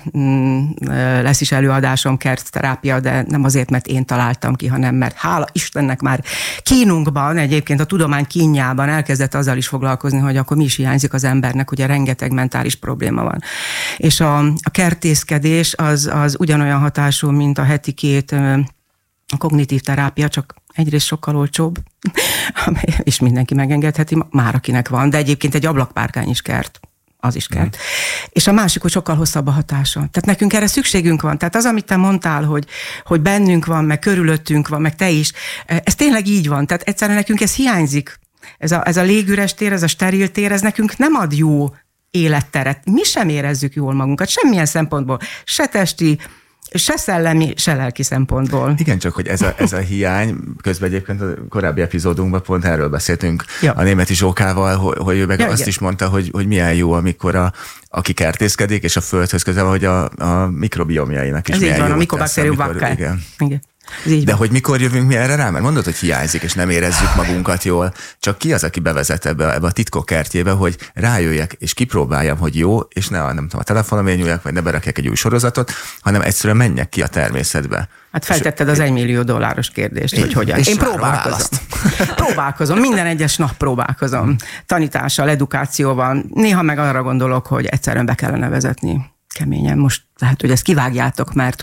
lesz is előadásom kertterápia, de nem azért, mert én találtam ki, hanem mert hála Istennek már kínunkban, egyébként a tudomány kínjában elkezdett azzal is foglalkozni, hogy akkor mi is hiányzik az embernek, ugye rengeteg mentális probléma van. És a kertészkedés az ugyanolyan hatású, mint a heti 2 kognitív terápia, csak egyrészt sokkal olcsóbb, és mindenki megengedheti, már akinek van, de egyébként egy ablakpárkány is kert, az is kert. És a másik, hogy sokkal hosszabb a hatása. Tehát nekünk erre szükségünk van. Tehát az, amit te mondtál, hogy bennünk van, meg körülöttünk van, meg te is, ez tényleg így van. Tehát egyszerűen nekünk ez hiányzik. Ez a légüres tér, ez a steril tér, ez nekünk nem ad jó életteret. Mi sem érezzük jól magunkat, semmilyen szempontból. Se testi, se szellemi, se lelki szempontból. Igen, csak hogy ez a hiány, közben egyébként a korábbi epizódunkban pont erről beszéltünk a Németi Zsókával, hogy ő meg azt is mondta, hogy milyen jó, amikor aki kertészkedik, és a földhöz közel, hogy a mikrobiomjainak is ez milyen jó. Ez így van, jó a mikobakteriumokká. Igen. De hogy mikor jövünk mi erre rá? Mert mondod, hogy hiányzik, és nem érezzük magunkat jól. Csak ki az, aki bevezet ebbe a titkok kertjébe, hogy rájöjjek, és kipróbáljam, hogy jó, és nem tudom, a telefonom nyúljak, vagy ne berakjak egy új sorozatot, hanem egyszerűen menjek ki a természetbe. Hát feltetted az $1 millió kérdést, hogy hogyan. Én próbálkozom. Minden egyes nap próbálkozom. Tanítással, edukációval. Néha meg arra gondolok, hogy egyszerűen be kellene vezetni keményen. Most lehet, hogy ezt kivágjátok, mert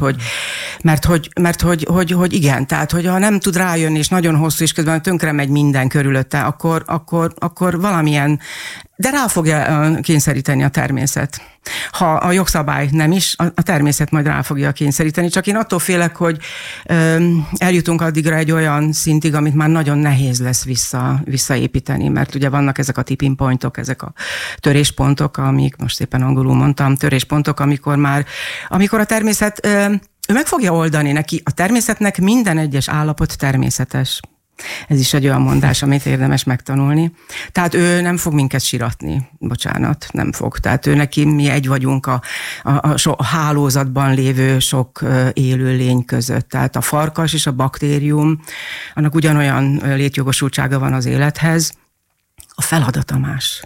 hogy igen, tehát hogy ha nem tud rájönni, és nagyon hosszú, és közben tönkre megy minden körülötte, akkor valamilyen, de rá fogja kényszeríteni a természet. Ha a jogszabály nem is, a természet majd rá fogja kényszeríteni. Csak én attól félek, hogy eljutunk addigra egy olyan szintig, amit már nagyon nehéz lesz visszaépíteni, mert ugye vannak ezek a tipping pointok, ezek a töréspontok, amik, most szépen angolul mondtam, töréspontok, amikor a természet, ő meg fogja oldani neki, a természetnek minden egyes állapot természetes. Ez is egy olyan mondás, amit érdemes megtanulni. Tehát ő nem fog minket siratni, bocsánat, nem fog. Tehát ő neki mi egy vagyunk a hálózatban lévő sok élő lény között. Tehát a farkas és a baktérium, annak ugyanolyan létjogosultsága van az élethez. A feladata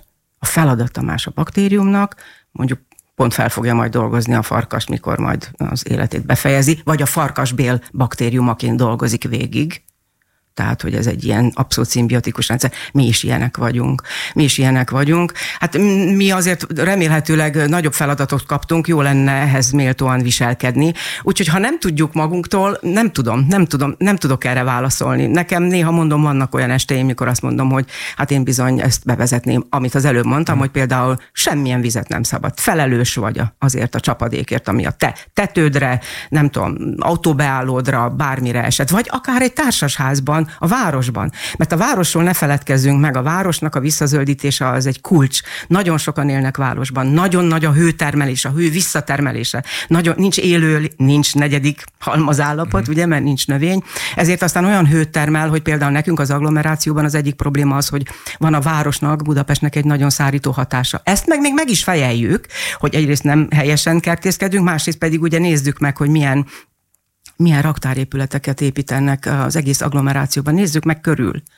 más a baktériumnak, mondjuk pont fel fogja majd dolgozni a farkas, mikor majd az életét befejezi, vagy a farkasbél baktériumaként dolgozik végig. Tehát, hogy ez egy ilyen abszolút szimbiotikus rendszer. Mi is ilyenek vagyunk. Hát mi azért remélhetőleg nagyobb feladatot kaptunk, jó lenne ehhez méltóan viselkedni. Úgyhogy ha nem tudjuk magunktól, nem tudok erre válaszolni. Nekem néha mondom, vannak olyan esteim, mikor azt mondom, hogy hát én bizony ezt bevezetném, amit az előbb mondtam, hogy például semmilyen vizet nem szabad. Felelős vagy azért a csapadékért, ami a te tetődre, nem tudom, autóbeállódra, bármire esett, vagy akár egy társasházban, a városban. Mert a városról ne feledkezzünk meg, a városnak a visszazöldítése az egy kulcs. Nagyon sokan élnek városban, nagyon nagy a hőtermelés, a hő visszatermelése. Nincs élő, nincs negyedik halmazállapot, ugye, mert nincs növény. Ezért aztán olyan hőt termel, hogy például nekünk az agglomerációban az egyik probléma az, hogy van a városnak, Budapestnek egy nagyon szárító hatása. Ezt még meg is fejeljük, hogy egyrészt nem helyesen kertészkedünk, másrészt pedig ugye nézzük meg, hogy milyen raktárépületeket építenek az egész agglomerációban. Nézzük meg körül.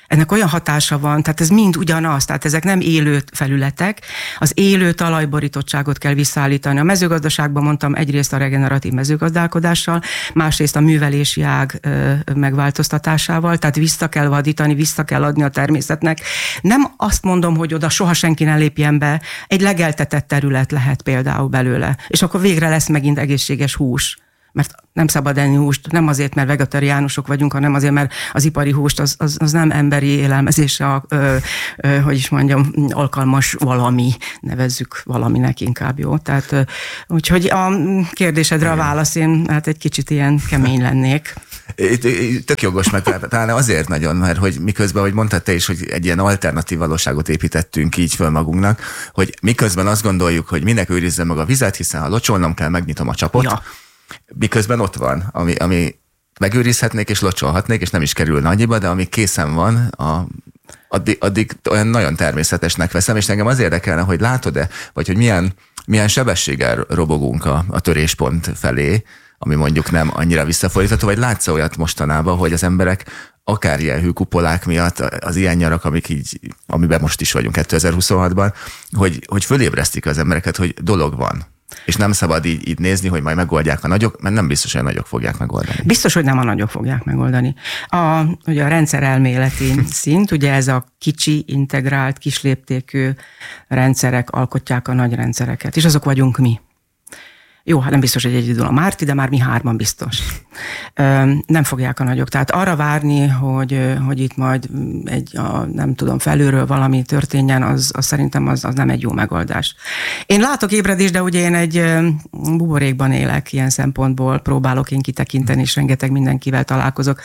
Ennek olyan hatása van, tehát ez mind ugyanaz, tehát ezek nem élő felületek, az élő talajborítottságot kell visszaállítani. A mezőgazdaságban mondtam egyrészt a regeneratív mezőgazdálkodással, másrészt a művelési ág megváltoztatásával, tehát vissza kell vadítani, vissza kell adni a természetnek. Nem azt mondom, hogy oda soha senki ne lépjen be, egy legeltetett terület lehet például belőle, és akkor végre lesz megint egészséges hús. Mert nem szabad enni húst, nem azért, mert vegetariánusok vagyunk, hanem azért, mert az ipari húst az nem emberi élelmezésre, hogy is mondjam, alkalmas valami, nevezzük valaminek inkább, jó. Tehát, úgyhogy a kérdésedre a válasz, én hát egy kicsit ilyen kemény lennék. Tök jogos, meg talán azért nagyon, mert hogy miközben, ahogy mondtad te is, hogy egy ilyen alternatív valóságot építettünk így föl magunknak, hogy miközben azt gondoljuk, hogy minek őrizze meg a vizet, hiszen ha locsolnom kell, megnyitom a csapot, ja. Miközben ott van, ami megőrizhetnék és locsolhatnék, és nem is kerül annyiba, de ami készen van, addig olyan nagyon természetesnek veszem, és engem az érdekelne, hogy látod-e, vagy hogy milyen sebességgel robogunk a töréspont felé, ami mondjuk nem annyira visszafordítható, vagy látsz olyat mostanában, hogy az emberek akár ilyen hőkupolák miatt, az ilyen nyarak, amiben most is vagyunk 2026-ban, hogy fölébresztik az embereket, hogy dolog van. És nem szabad így nézni, hogy majd megoldják a nagyok, mert nem biztos, hogy a nagyok fogják megoldani. Biztos, hogy nem a nagyok fogják megoldani. Ugye a rendszerelméleti szint, ugye ez a kicsi, integrált, kisléptékű rendszerek alkotják a nagy rendszereket, és azok vagyunk mi. Jó, hát nem biztos, hogy egyedül a Márti, de már mi hárman biztos. Nem fogják a nagyok. Tehát arra várni, hogy itt majd nem tudom, felülről valami történjen, az szerintem az nem egy jó megoldás. Én látok ébredést, de ugye én egy buborékban élek ilyen szempontból, próbálok én kitekinteni, és rengeteg mindenkivel találkozok,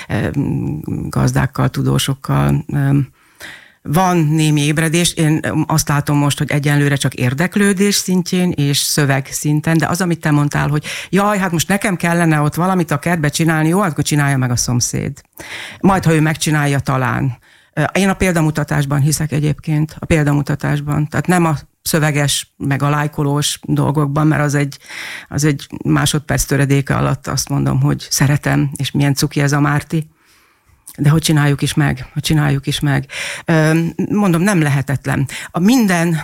gazdákkal, tudósokkal. Van némi ébredés, én azt látom most, hogy egyenlőre csak érdeklődés szintjén és szöveg szinten, de az, amit te mondtál, hogy jaj, hát most nekem kellene ott valamit a kertbe csinálni, jó, akkor csinálja meg a szomszéd. Majd, ha ő megcsinálja, talán. Én a példamutatásban hiszek egyébként, a példamutatásban. Tehát nem a szöveges, meg a lájkolós dolgokban, mert az egy másodperc töredéke alatt azt mondom, hogy szeretem, és milyen cuki ez a Márti. De hogy csináljuk is meg. Mondom, nem lehetetlen. A minden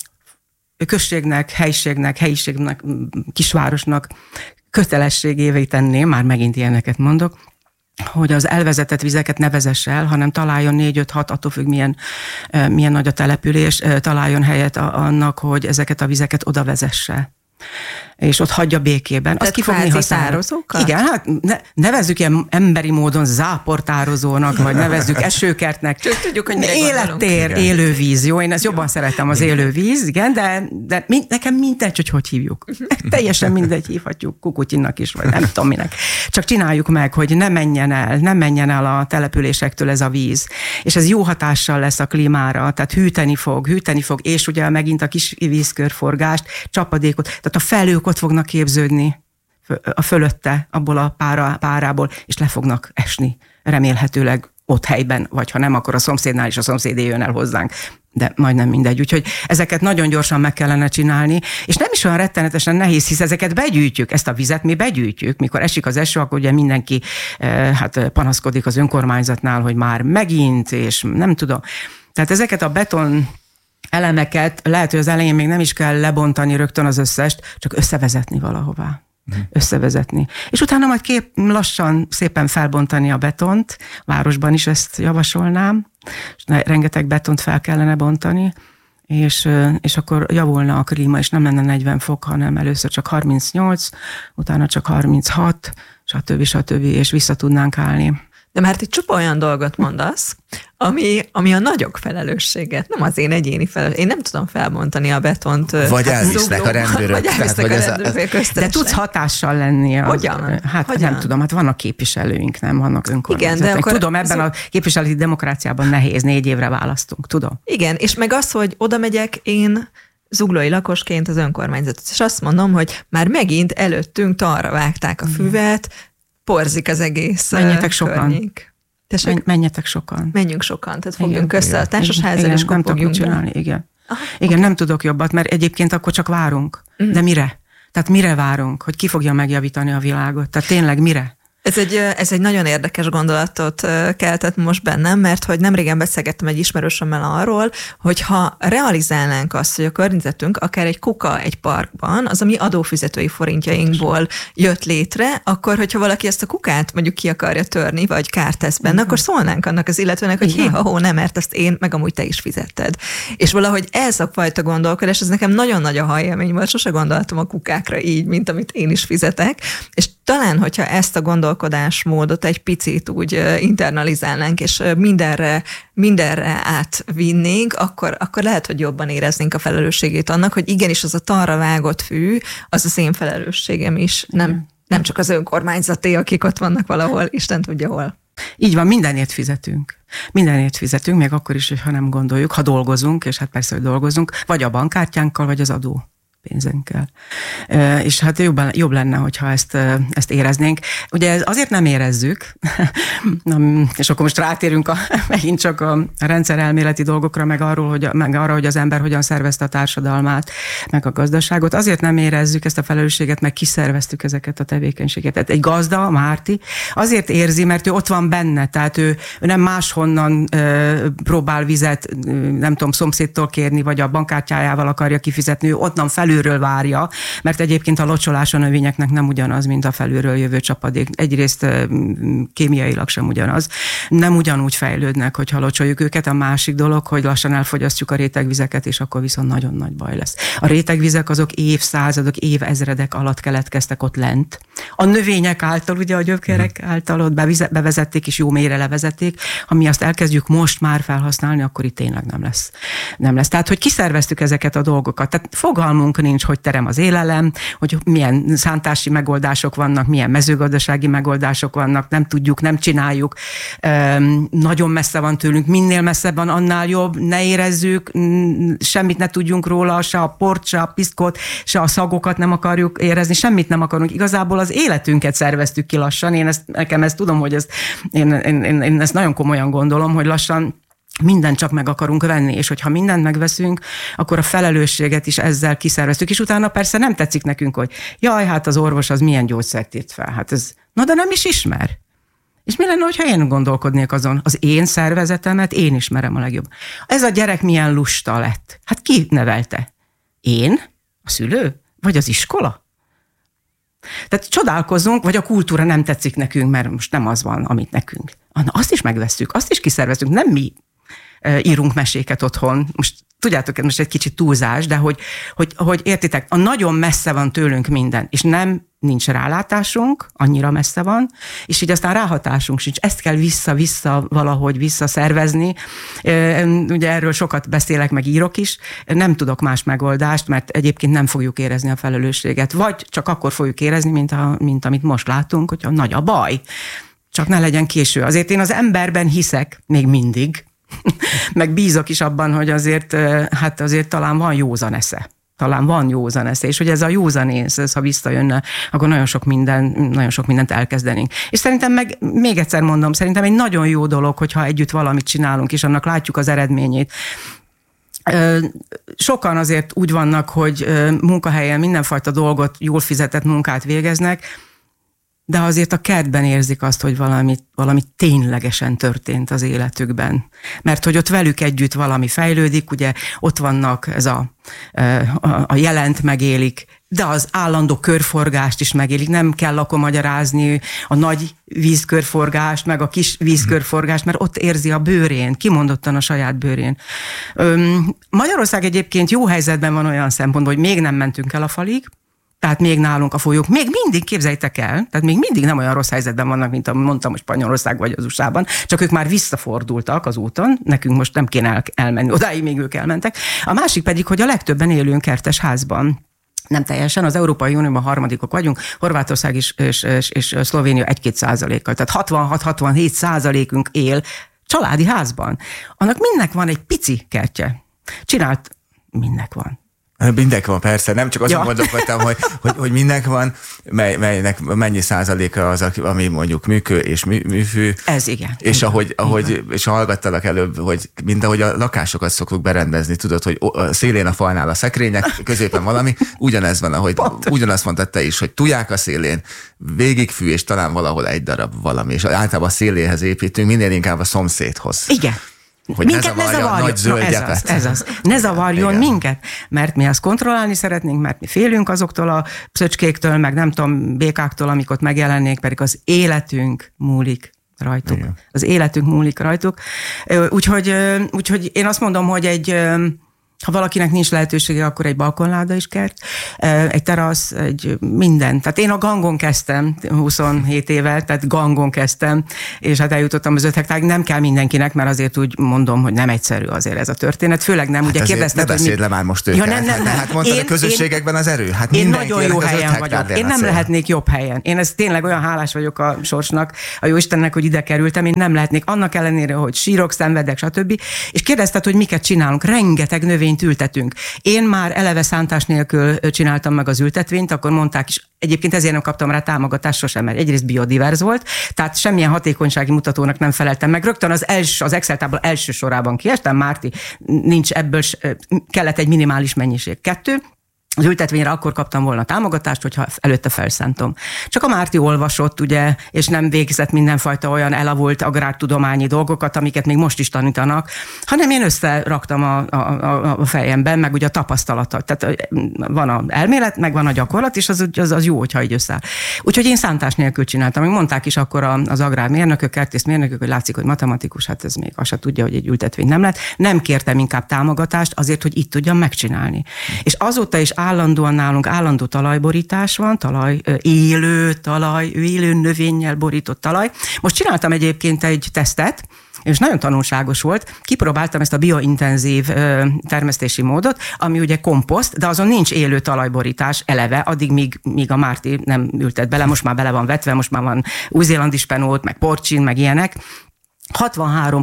községnek, helyiségnek, kisvárosnak kötelességévé tenném, már megint ilyeneket mondok, hogy az elvezetett vizeket ne vezess el, hanem találjon 4-5-6, attól függ milyen nagy a település, találjon helyet annak, hogy ezeket a vizeket oda vezesse. És ott hagyja békében. Azt ki fog néha tározókat? Igen, hát nevezzük ilyen emberi módon záportározónak, vagy nevezzük esőkertnek. Csak tudjuk, hogy élettér, élővíz, jó? Én ezt jobban szeretem, az élővíz, igen, de nekem mindegy, hogy hívjuk. Teljesen mindegy, hívhatjuk Kukutyinnak is, vagy nem tudom minek. Csak csináljuk meg, hogy ne menjen el a településektől ez a víz. És ez jó hatással lesz a klímára, tehát hűteni fog, és ugye megint a kis vízkörforgást, csapadékot, tehát a felők ott fognak képződni a fölötte, abból a párából, és le fognak esni, remélhetőleg ott helyben, vagy ha nem, akkor a szomszédnál is a szomszédé jön el hozzánk. De majdnem mindegy. Úgyhogy ezeket nagyon gyorsan meg kellene csinálni, és nem is olyan rettenetesen nehéz, hisz ezeket begyűjtjük, ezt a vizet mi begyűjtjük. Mikor esik az eső, akkor ugye mindenki panaszkodik az önkormányzatnál, hogy már megint, és nem tudom. Tehát ezeket a beton elemeket lehet, hogy az elején még nem is kell lebontani rögtön az összest, csak összevezetni valahová. Összevezetni. És utána majd lassan szépen felbontani a betont, városban is ezt javasolnám, és rengeteg betont fel kellene bontani, és akkor javulna a klíma, és nem lenne 40 fok, hanem először csak 38, utána csak 36, stb. És vissza tudnánk állni. De már itt csupa olyan dolgot mondasz, ami a nagyok felelősséget, nem az én egyéni felelősség. Én nem tudom felbontani a betont. Vagy elvisznek a rendőrök. De tudsz hatással lenni. Hogyan? Nem tudom, hát vannak képviselőink, nem vannak önkormányzatok. Igen, de akkor tudom, ebben a képviseleti demokráciában nehéz, 4 évre választunk, tudom. Igen, és meg az, hogy oda megyek én zuglói lakosként az önkormányzatot, és azt mondom, hogy már megint előttünk talra vágták a füvet, porzik az egész Menjetek sokan. Környék. Menjetek sokan. Menjünk sokan, tehát fogjunk össze a társasházzal, és kopogjunk csinálni, igen. Igen, nem tudok jobbat, mert egyébként akkor csak várunk. De mire? Tehát mire várunk? Hogy ki fogja megjavítani a világot? Tehát tényleg mire? Ez egy nagyon érdekes gondolatot keltett most bennem, mert hogy nemrégen beszélgettem egy ismerősömmel arról, hogy ha realizálnánk azt, hogy a környezetünk akár egy kuka egy parkban, az a mi adófizetői forintjainkból jött létre, akkor hogyha valaki ezt a kukát mondjuk ki akarja törni, vagy kárt tesz benne, akkor szólnánk annak az illetőnek, hogy hé-ha-hó, nem, mert ezt én, meg amúgy te is fizetted. És valahogy ez a fajta gondolkodás, ez nekem nagyon nagy a hajélmény volt, sose gondoltam a kukákra így, mint amit én is fizetek, és talán, hogyha ezt a gondolkodásmódot egy picit úgy internalizálnánk, és mindenre átvinnénk, akkor lehet, hogy jobban éreznénk a felelősségét annak, hogy igenis az a talra vágott fű, az az én felelősségem is, nem csak az önkormányzaté, akik ott vannak valahol, Isten tudja hol. Így van, mindenért fizetünk. Mindenért fizetünk, még akkor is, ha nem gondoljuk, ha dolgozunk, és hát persze, hogy dolgozunk, vagy a bankkártyánkkal, vagy az adó pénzünkkel. És hát jobb lenne, hogyha ezt éreznénk. Ugye azért nem érezzük, és akkor most rátérünk megint csak a rendszerelméleti dolgokra, meg arra, hogy az ember hogyan szervezte a társadalmát, meg a gazdaságot. Azért nem érezzük ezt a felelősséget, meg kiszerveztük ezeket a tevékenységeket. Egy gazda, Márti, azért érzi, mert ő ott van benne, tehát ő nem máshonnan próbál vizet, nem tudom, szomszédtól kérni, vagy a bankkártyájával akarja kifizetni, ő onnan felülről várja, mert egyébként a locsolás a növényeknek nem ugyanaz, mint a felülről jövő csapadék. Egyrészt kémiailag sem ugyanaz. Nem ugyanúgy fejlődnek, hogyha locsoljuk őket. A másik dolog, hogy lassan elfogyasztjuk a rétegvizeket, és akkor viszont nagyon nagy baj lesz. A rétegvizek azok évszázadok, évezredek alatt keletkeztek ott lent. A növények által, ugye a gyökerek által ott bevezették, és jó mélyre levezették. Ha mi azt elkezdjük most már felhasználni, akkor itt tényleg nem lesz. Tehát, hogy kiszerveztük ezeket a dolgokat. Tehát fogalmunk nincs, hogy terem az élelem, hogy milyen szántási megoldások vannak, milyen mezőgazdasági megoldások vannak, nem tudjuk, nem csináljuk. Nagyon messze van tőlünk, minél messzebb van, annál jobb, ne érezzük, semmit ne tudjunk róla, se a port, se a piszkot, se a szagokat nem akarjuk érezni, semmit nem akarunk. Igazából az életünket szerveztük ki lassan. Nekem ezt tudom, hogy én ezt nagyon komolyan gondolom, hogy lassan mindent csak meg akarunk venni, és hogyha mindent megveszünk, akkor a felelősséget is ezzel kiszerveztük, és utána persze nem tetszik nekünk, hogy jaj, hát az orvos az milyen gyógyszert írt fel, hát ez, de nem is ismer. És mi lenne, hogyha én gondolkodnék azon? Az én szervezetemet én ismerem a legjobb. Ez a gyerek milyen lusta lett? Hát ki nevelte? Én? A szülő? Vagy az iskola? Tehát csodálkozunk, vagy a kultúra nem tetszik nekünk, mert most nem az van, amit nekünk. Azt is megvesszük, azt is kiszervezünk, nem mi írunk meséket otthon. Most tudjátok, ez most egy kicsit túlzás, de hogy értitek, a nagyon messze van tőlünk minden, és nincs rálátásunk, annyira messze van, és így aztán ráhatásunk sincs. Ezt kell valahogy visszaszervezni. Ugye erről sokat beszélek, meg írok is. Nem tudok más megoldást, mert egyébként nem fogjuk érezni a felelősséget. Vagy csak akkor fogjuk érezni, mint amit most látunk, hogyha nagy a baj. Csak ne legyen késő. Azért én az emberben hiszek, még mindig, meg bízok is abban, hogy azért talán van józan esze. És hogy ez a józanész, ha visszajönne, akkor nagyon sok mindent elkezdenénk. És szerintem még egyszer mondom, szerintem egy nagyon jó dolog, hogyha együtt valamit csinálunk, és annak látjuk az eredményét. Sokan azért úgy vannak, hogy munkahelyen mindenfajta dolgot, jól fizetett munkát végeznek, de azért a kertben érzik azt, hogy valami ténylegesen történt az életükben. Mert hogy ott velük együtt valami fejlődik, ugye ott vannak, ez a jelent megélik, de az állandó körforgást is megélik. Nem kell akkor magyarázni a nagy vízkörforgást, meg a kis vízkörforgást, mert ott érzi a bőrén, kimondottan a saját bőrén. Magyarország egyébként jó helyzetben van olyan szempontból, hogy még nem mentünk el a falig, tehát még nálunk a folyók, még mindig, képzeljétek el, tehát még mindig nem olyan rossz helyzetben vannak, mint amit mondtam, hogy Spanyolország vagy az USA-ban, csak ők már visszafordultak az úton, nekünk most nem kéne elmenni odáig, még ők elmentek. A másik pedig, hogy a legtöbben élünk kertes házban. Nem teljesen, az Európai Unióban harmadikok vagyunk, Horvátország és Szlovénia 1-2%-kal, tehát 66-67% él családi házban. Annak mindnek van egy pici kertje. Mindnek van. Mindenki van, persze. Nem csak azon gondolkodtam, hogy mindenki van, melynek mennyi százaléka az, ami mondjuk műkő és műfű. Ez igen. És és hallgattalak előbb, hogy mindahogy a lakásokat szoktuk berendezni, tudod, hogy a szélén a falnál a szekrények, középen valami, ugyanez van, ahogy ugyanazt mondtad te is, hogy tuják a szélén, végig fű, és talán valahol egy darab valami, és általában a széléhez építünk, minél inkább a szomszédhoz. Igen. Hogy minket ne zavarja a nagy zöld gyepet. Ez az. Ne zavarjon minket, mert mi azt kontrollálni szeretnénk, mert mi félünk azoktól a szöcskéktől, meg nem tudom, békáktól, amik ott megjelennék, pedig az életünk múlik rajtuk. Igen. Az életünk múlik rajtuk. Úgyhogy én azt mondom, hogy ha valakinek nincs lehetősége, akkor egy balkonláda is kert, egy terasz, egy minden. Tehát én a gangon kezdtem 27 éve, tehát gangon kezdtem, és hát eljutottam az 5 hektárig. Nem kell mindenkinek, mert azért úgy mondom, hogy nem egyszerű azért ez a történet. Főleg nem, ugye kérdezted, hogy beszéd le már most őket. Ja, nem. Hát mondtad, a közösségekben az erő. Hát én nagyon jó helyen vagyok. Én nem lehetnék jobb helyen. Én ez tényleg olyan hálás vagyok a sorsnak, a Jóistennek, hogy ide kerültem. Én nem lehetnék, annak ellenére, hogy sírok, szenvedek, stb. És kérdezted, hogy miket csinálunk. Rengeteg növényt ültetünk. Én már eleve szántás nélkül csináltam meg az ültetvényt, akkor mondták is, egyébként ezért nem kaptam rá támogatást sosem, mert egyrészt biodivers volt, tehát semmilyen hatékonysági mutatónak nem feleltem meg. Rögtön az Excel tábla első sorában kiestem, Márti, nincs ebből, kellett egy minimális mennyiség. 2, az ültetvényre akkor kaptam volna támogatást, hogyha előtte felszántom. Csak a Márti olvasott, ugye, és nem végzett mindenfajta olyan elavult agrártudományi dolgokat, amiket még most is tanítanak, hanem én összeraktam a fejemben, meg ugye a tapasztalatot. Tehát van az elmélet, meg van a gyakorlat, és az jó, hogyha így összeáll. Úgyhogy én szántás nélkül csináltam. Még mondták is akkor az agrármérnökök, kertészmérnökök, hogy látszik, hogy matematikus, hát ez még azt se tudja, hogy egy ültetvény nem lett. Nem kértem inkább támogatást azért, hogy itt tudjam megcsinálni. És azóta is állandóan nálunk állandó talajborítás van, élő növényel borított talaj. Most csináltam egyébként egy tesztet, és nagyon tanulságos volt. Kipróbáltam ezt a biointenzív termesztési módot, ami ugye komposzt, de azon nincs élő talajborítás eleve, addig míg a Márti nem ültet bele, most már bele van vetve, most már van új-zélandi spenót, meg porcsin, meg ilyenek. 63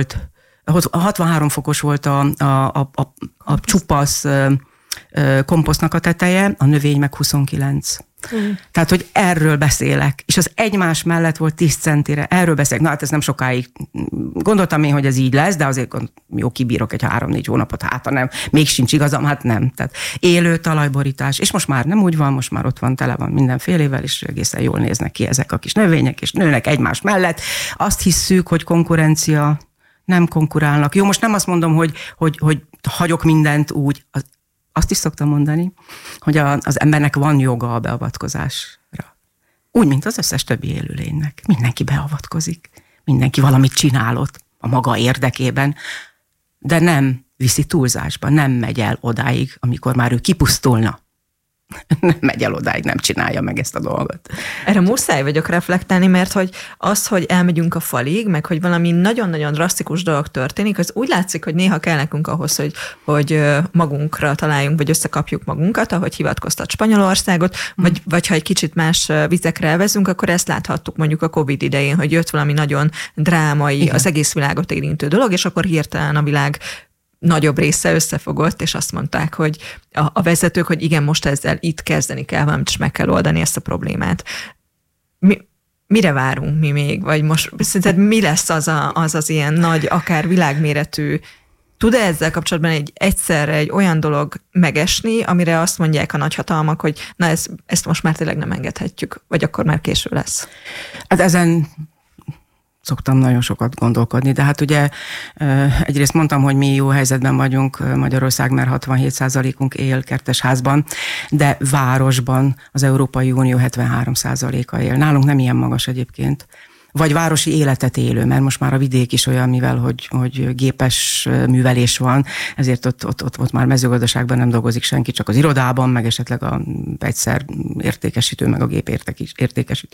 fokos volt a csupasz komposztnak a teteje, a növény meg 29. Tehát, hogy erről beszélek, és az egymás mellett volt 10 centire, erről beszélek. Na hát ez nem sokáig gondoltam én, hogy ez így lesz, de azért jó, kibírok egy 3-4 hónapot, hát nem, még sincs igazam, hát nem. Tehát élő talajborítás, és most már nem úgy van, most már ott van, tele van mindenfélével, és egészen jól néznek ki ezek a kis növények, és nőnek egymás mellett. Azt hisszük, hogy konkurencia, nem konkurálnak. Jó, most nem azt mondom, hogy hagyok mindent úgy, azt is szoktam mondani, hogy az embernek van joga a beavatkozásra. Úgy, mint az összes többi élőlénynek. Mindenki beavatkozik. Mindenki valamit csinál ott a maga érdekében, de nem viszi túlzásba, nem megy el odáig, amikor már ő kipusztulna. Nem megy el odáig, nem csinálja meg ezt a dolgot. Erre muszáj vagyok reflektálni, mert hogy elmegyünk a falig, meg hogy valami nagyon-nagyon drasztikus dolog történik, az úgy látszik, hogy néha kell nekünk ahhoz, hogy magunkra találjunk, vagy összekapjuk magunkat, ahogy hivatkoztat Spanyolországot, vagy ha egy kicsit más vizekre elvezünk, akkor ezt láthattuk mondjuk a Covid idején, hogy jött valami nagyon drámai, igen, az egész világot érintő dolog, és akkor hirtelen a világ nagyobb része összefogott, és azt mondták, hogy a vezetők, hogy igen, most ezzel itt kezdeni kell valamit, és meg kell oldani ezt a problémát. Mire várunk mi még? Vagy most szerinted mi lesz az ilyen nagy, akár világméretű, tud-e ezzel kapcsolatban egyszerre egy olyan dolog megesni, amire azt mondják a nagyhatalmak, hogy na ezt most már tényleg nem engedhetjük, vagy akkor már késő lesz? Hát ezen szoktam nagyon sokat gondolkodni, de hát ugye egyrészt mondtam, hogy mi jó helyzetben vagyunk Magyarország, mert 67%-unk él kertesházban, de városban az Európai Unió 73%-a él. Nálunk nem ilyen magas egyébként. Vagy városi életet élő, mert most már a vidék is olyan, mivel hogy gépes művelés van, ezért ott már mezőgazdaságban nem dolgozik senki, csak az irodában, meg esetleg a egyszer értékesítő, meg a gép értékesítő.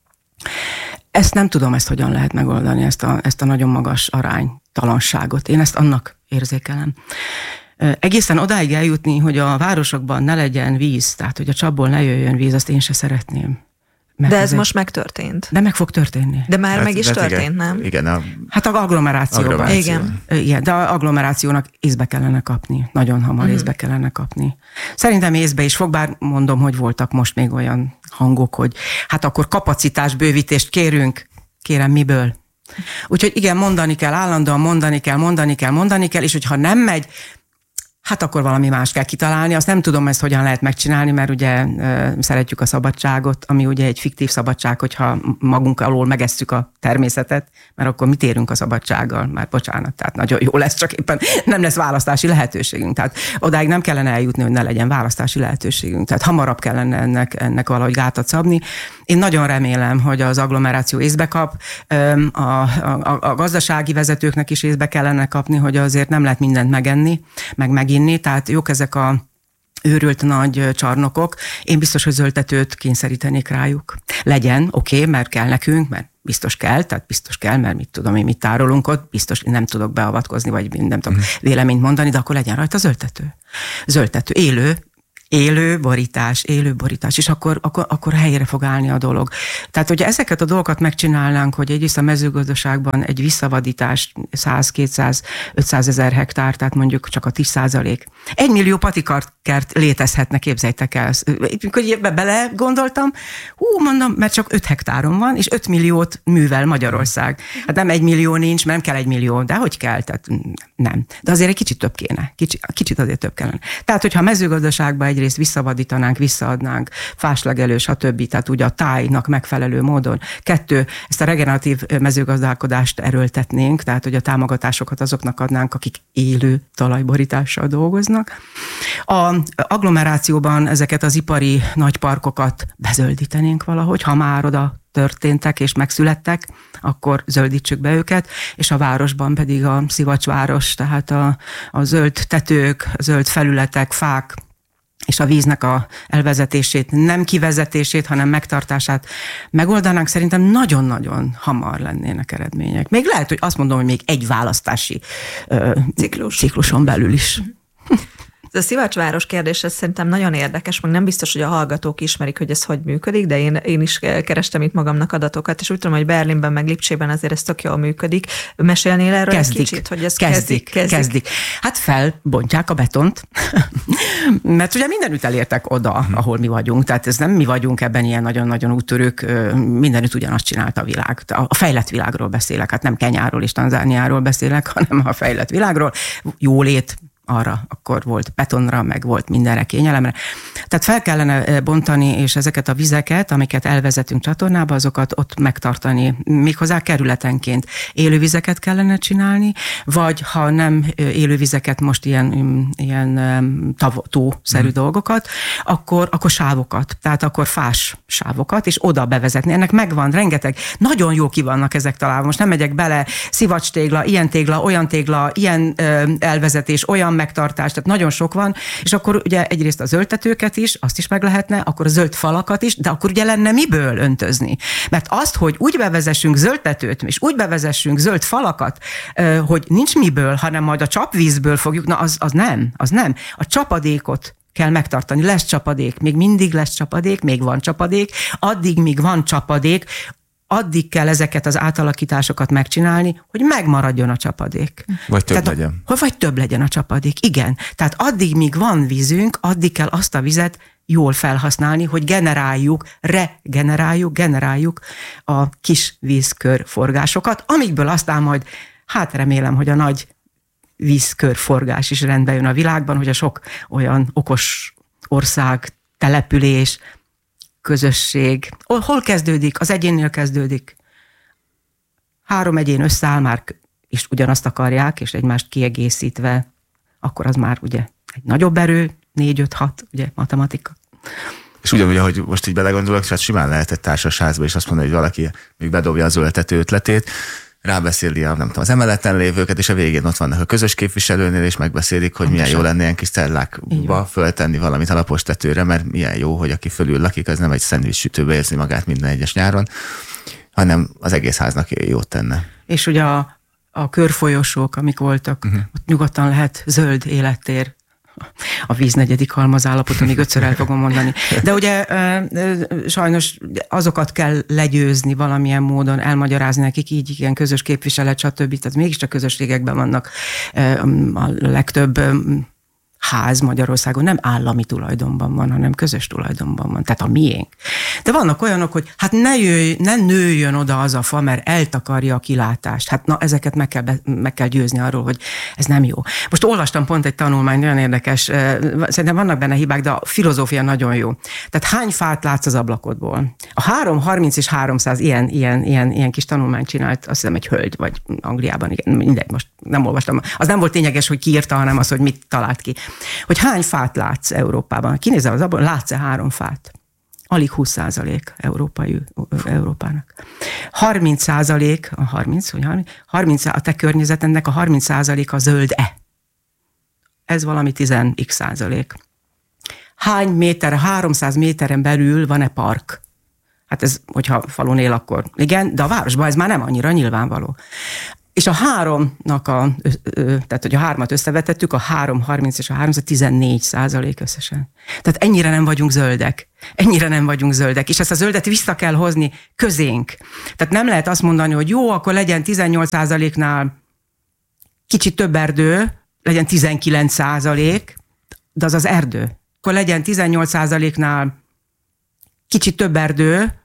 Ezt nem tudom, ezt hogyan lehet megoldani, ezt a nagyon magas aránytalanságot. Én ezt annak érzékelem. Egészen odáig eljutni, hogy a városokban ne legyen víz, tehát hogy a csapból ne jöjjön víz, azt én se szeretném. De ez most megtörtént. De meg fog történni. De már meg is történt, igen, nem? Igen. Hát a agglomerációban. Igen, de a agglomerációnak észbe kellene kapni. Nagyon hamar észbe kellene kapni. Szerintem észbe is fog, bár mondom, hogy voltak most még olyan hangok, hogy hát akkor kapacitásbővítést kérünk. Kérem, miből? Úgyhogy igen, mondani kell, állandóan mondani kell, és hogyha nem megy, hát akkor valami más kell kitalálni. Azt nem tudom, ezt hogyan lehet megcsinálni, mert ugye szeretjük a szabadságot, ami ugye egy fiktív szabadság, hogyha magunk alól megesszük a természetet, mert akkor mit érünk a szabadsággal? Már bocsánat, tehát nagyon jó lesz, csak éppen nem lesz választási lehetőségünk. Tehát odáig nem kellene eljutni, hogy ne legyen választási lehetőségünk. Tehát hamarabb kellene ennek valahogy gátat szabni. Én nagyon remélem, hogy az agglomeráció észbe kap, a gazdasági vezetőknek is észbe kellene kapni, hogy azért nem lehet mindent megenni, meg meginni, tehát jók ezek a őrült nagy csarnokok. Én biztos, hogy zöldtetőt kényszerítenék rájuk. Legyen, oké, mert kell nekünk, mert biztos kell, mert mit tudom én, mit tárolunk ott, biztos nem tudok beavatkozni, vagy nem tudok véleményt mondani, de akkor legyen rajta zöldtető. Zöldtető, élő borítás, és akkor helyére fog állni a dolog. Tehát, hogyha ezeket a dolgokat megcsinálnánk, hogy egyrészt a mezőgazdaságban egy visszavadítás 100-200-500 ezer hektár, tehát mondjuk csak a 10%. 1 millió patikart létezhetne, képzeljétek el. Hogy ebbe bele gondoltam, mondom, mert csak 5 hektáron van, és 5 milliót művel Magyarország. Hát nem 1 millió nincs, mert nem kell 1 millió, de hogy kell? Tehát nem. De azért egy kicsit több kéne. Kicsit azért több kellene. Tehát, hogyha a mezőgazdaságban egyrészt visszavadítanánk, visszaadnánk, fáslegelő, stb. Tehát ugye a tájnak megfelelő módon. 2, ezt a regeneratív mezőgazdálkodást erőltetnénk, tehát hogy a támogatásokat azoknak adnánk, akik élő talajborítással dolgoznak. A agglomerációban ezeket az ipari nagyparkokat bezöldítenénk valahogy, ha már oda történtek és megszülettek, akkor zöldítsük be őket, és a városban pedig a szivacsváros, tehát a zöld tetők, zöld felületek, fák, és a víznek a elvezetését, nem kivezetését, hanem megtartását megoldanánk, szerintem nagyon-nagyon hamar lennének eredmények. Még lehet, hogy azt mondom, hogy még egy választási cikluson belül is. Ez a szivacsváros kérdés, ez szerintem nagyon érdekes, meg nem biztos, hogy a hallgatók ismerik, hogy ez hogy működik, de én is kerestem itt magamnak adatokat, és úgy tudom, hogy Berlinben, meg Lipcsében azért ez tök jól működik. Mesélnél erről egy kicsit, hogy ez kezdik. Hát felbontják a betont, mert ugye mindenütt elértek oda, ahol mi vagyunk, tehát ez nem mi vagyunk ebben ilyen nagyon-nagyon úttörők, mindenütt ugyanazt csinálta a világ. A fejlett világról beszélek, hát nem Kenyáról és Tanzániáról beszélek, hanem a fejlett világról, jólét, arra akkor volt betonra, meg volt mindenre, kényelemre. Tehát fel kellene bontani, és ezeket a vizeket, amiket elvezetünk csatornába, azokat ott megtartani, méghozzá kerületenként. Élővizeket kellene csinálni, vagy ha nem élővizeket, most ilyen tószerű dolgokat, akkor sávokat, tehát akkor fás sávokat, és oda bevezetni. Ennek megvan rengeteg, nagyon jó ki vannak ezek találva. Most nem megyek bele, szivacs tégla, olyan tégla, ilyen elvezetés, olyan megtartás, tehát nagyon sok van, és akkor ugye egyrészt a zöldtetőket is, azt is meg lehetne, akkor a zöld falakat is, de akkor ugye lenne miből öntözni. Mert azt, hogy úgy bevezessünk zöldtetőt, és úgy bevezessünk zöld falakat, hogy nincs miből, hanem majd a csapvízből fogjuk, na az nem. A csapadékot kell megtartani. Lesz csapadék, még mindig lesz csapadék, még van csapadék, addig, míg van csapadék, addig kell ezeket az átalakításokat megcsinálni, hogy megmaradjon a csapadék. Vagy több legyen. Vagy több legyen a csapadék, igen. Tehát addig, míg van vízünk, addig kell azt a vizet jól felhasználni, hogy generáljuk a kis vízkörforgásokat, amikből aztán majd, hát remélem, hogy a nagy vízkörforgás is rendbe jön a világban, hogy a sok olyan okos ország, település, közösség. Hol kezdődik? Az egyénnél kezdődik. 3 egyén összeáll már, és ugyanazt akarják, és egymást kiegészítve, akkor az már ugye egy nagyobb erő, 4-5-6, ugye matematika. És ugyanúgy, ahogy most így belegondolok, hát simán lehet egy társasházba is azt mondani, hogy valaki még bedobja az zöldtető ötletét, rábeszéli az emeleten lévőket, és a végén ott vannak a közös képviselőnél, és megbeszélik, hogy milyen jó lenne ilyen kis cellákba föltenni valamit alapos tetőre, mert milyen jó, hogy aki fölül lakik, az nem egy szendvics sütőbe érzi magát minden egyes nyáron, hanem az egész háznak jót tenne. És ugye a körfolyosók, amik voltak, ott nyugodtan lehet zöld élettér. a víz negyedik halmazállapoton, még 5-ször el fogom mondani. De ugye sajnos azokat kell legyőzni valamilyen módon, elmagyarázni nekik, így igen, közös képviselet, stb. Tehát mégiscsak közösségekben vannak a legtöbb ház Magyarországon nem állami tulajdonban van, hanem közös tulajdonban van, tehát a miénk. De vannak olyanok, hogy hát ne nőjön oda az a fa, mert eltakarja a kilátást. Hát na, ezeket meg kell győzni arról, hogy ez nem jó. Most olvastam pont egy tanulmány, nagyon érdekes, szerintem vannak benne hibák, de a filozófia nagyon jó. Tehát hány fát látsz az ablakodból? A 330 és 300 ilyen kis tanulmányt csinált, azt hiszem egy hölgy, vagy Angliában, igen, mindegy, most nem olvastam. Az nem volt lényeges, hogy ki írta, hanem az, hogy mit talált ki. Hogy hány fát látsz Európában? Kinézel az abban, látsz-e 3 fát? Alig 20% Európának. 30% a te környezetednek a 30% a zöld-e. Ez valami 10x%. Hány méter, 300 méteren belül van-e park? Hát ez, hogyha falun él, akkor igen, de a városban ez már nem annyira nyilvánvaló. És a 3-nak tehát hogy a 3-at összevetettük, a 3, 30 és a 3, 14% összesen. Tehát ennyire nem vagyunk zöldek. És ezt a zöldet vissza kell hozni közénk. Tehát nem lehet azt mondani, hogy jó, akkor legyen 18%-nál kicsit több erdő, legyen 19%, de az az erdő. Akkor legyen 18%-nál kicsit több erdő,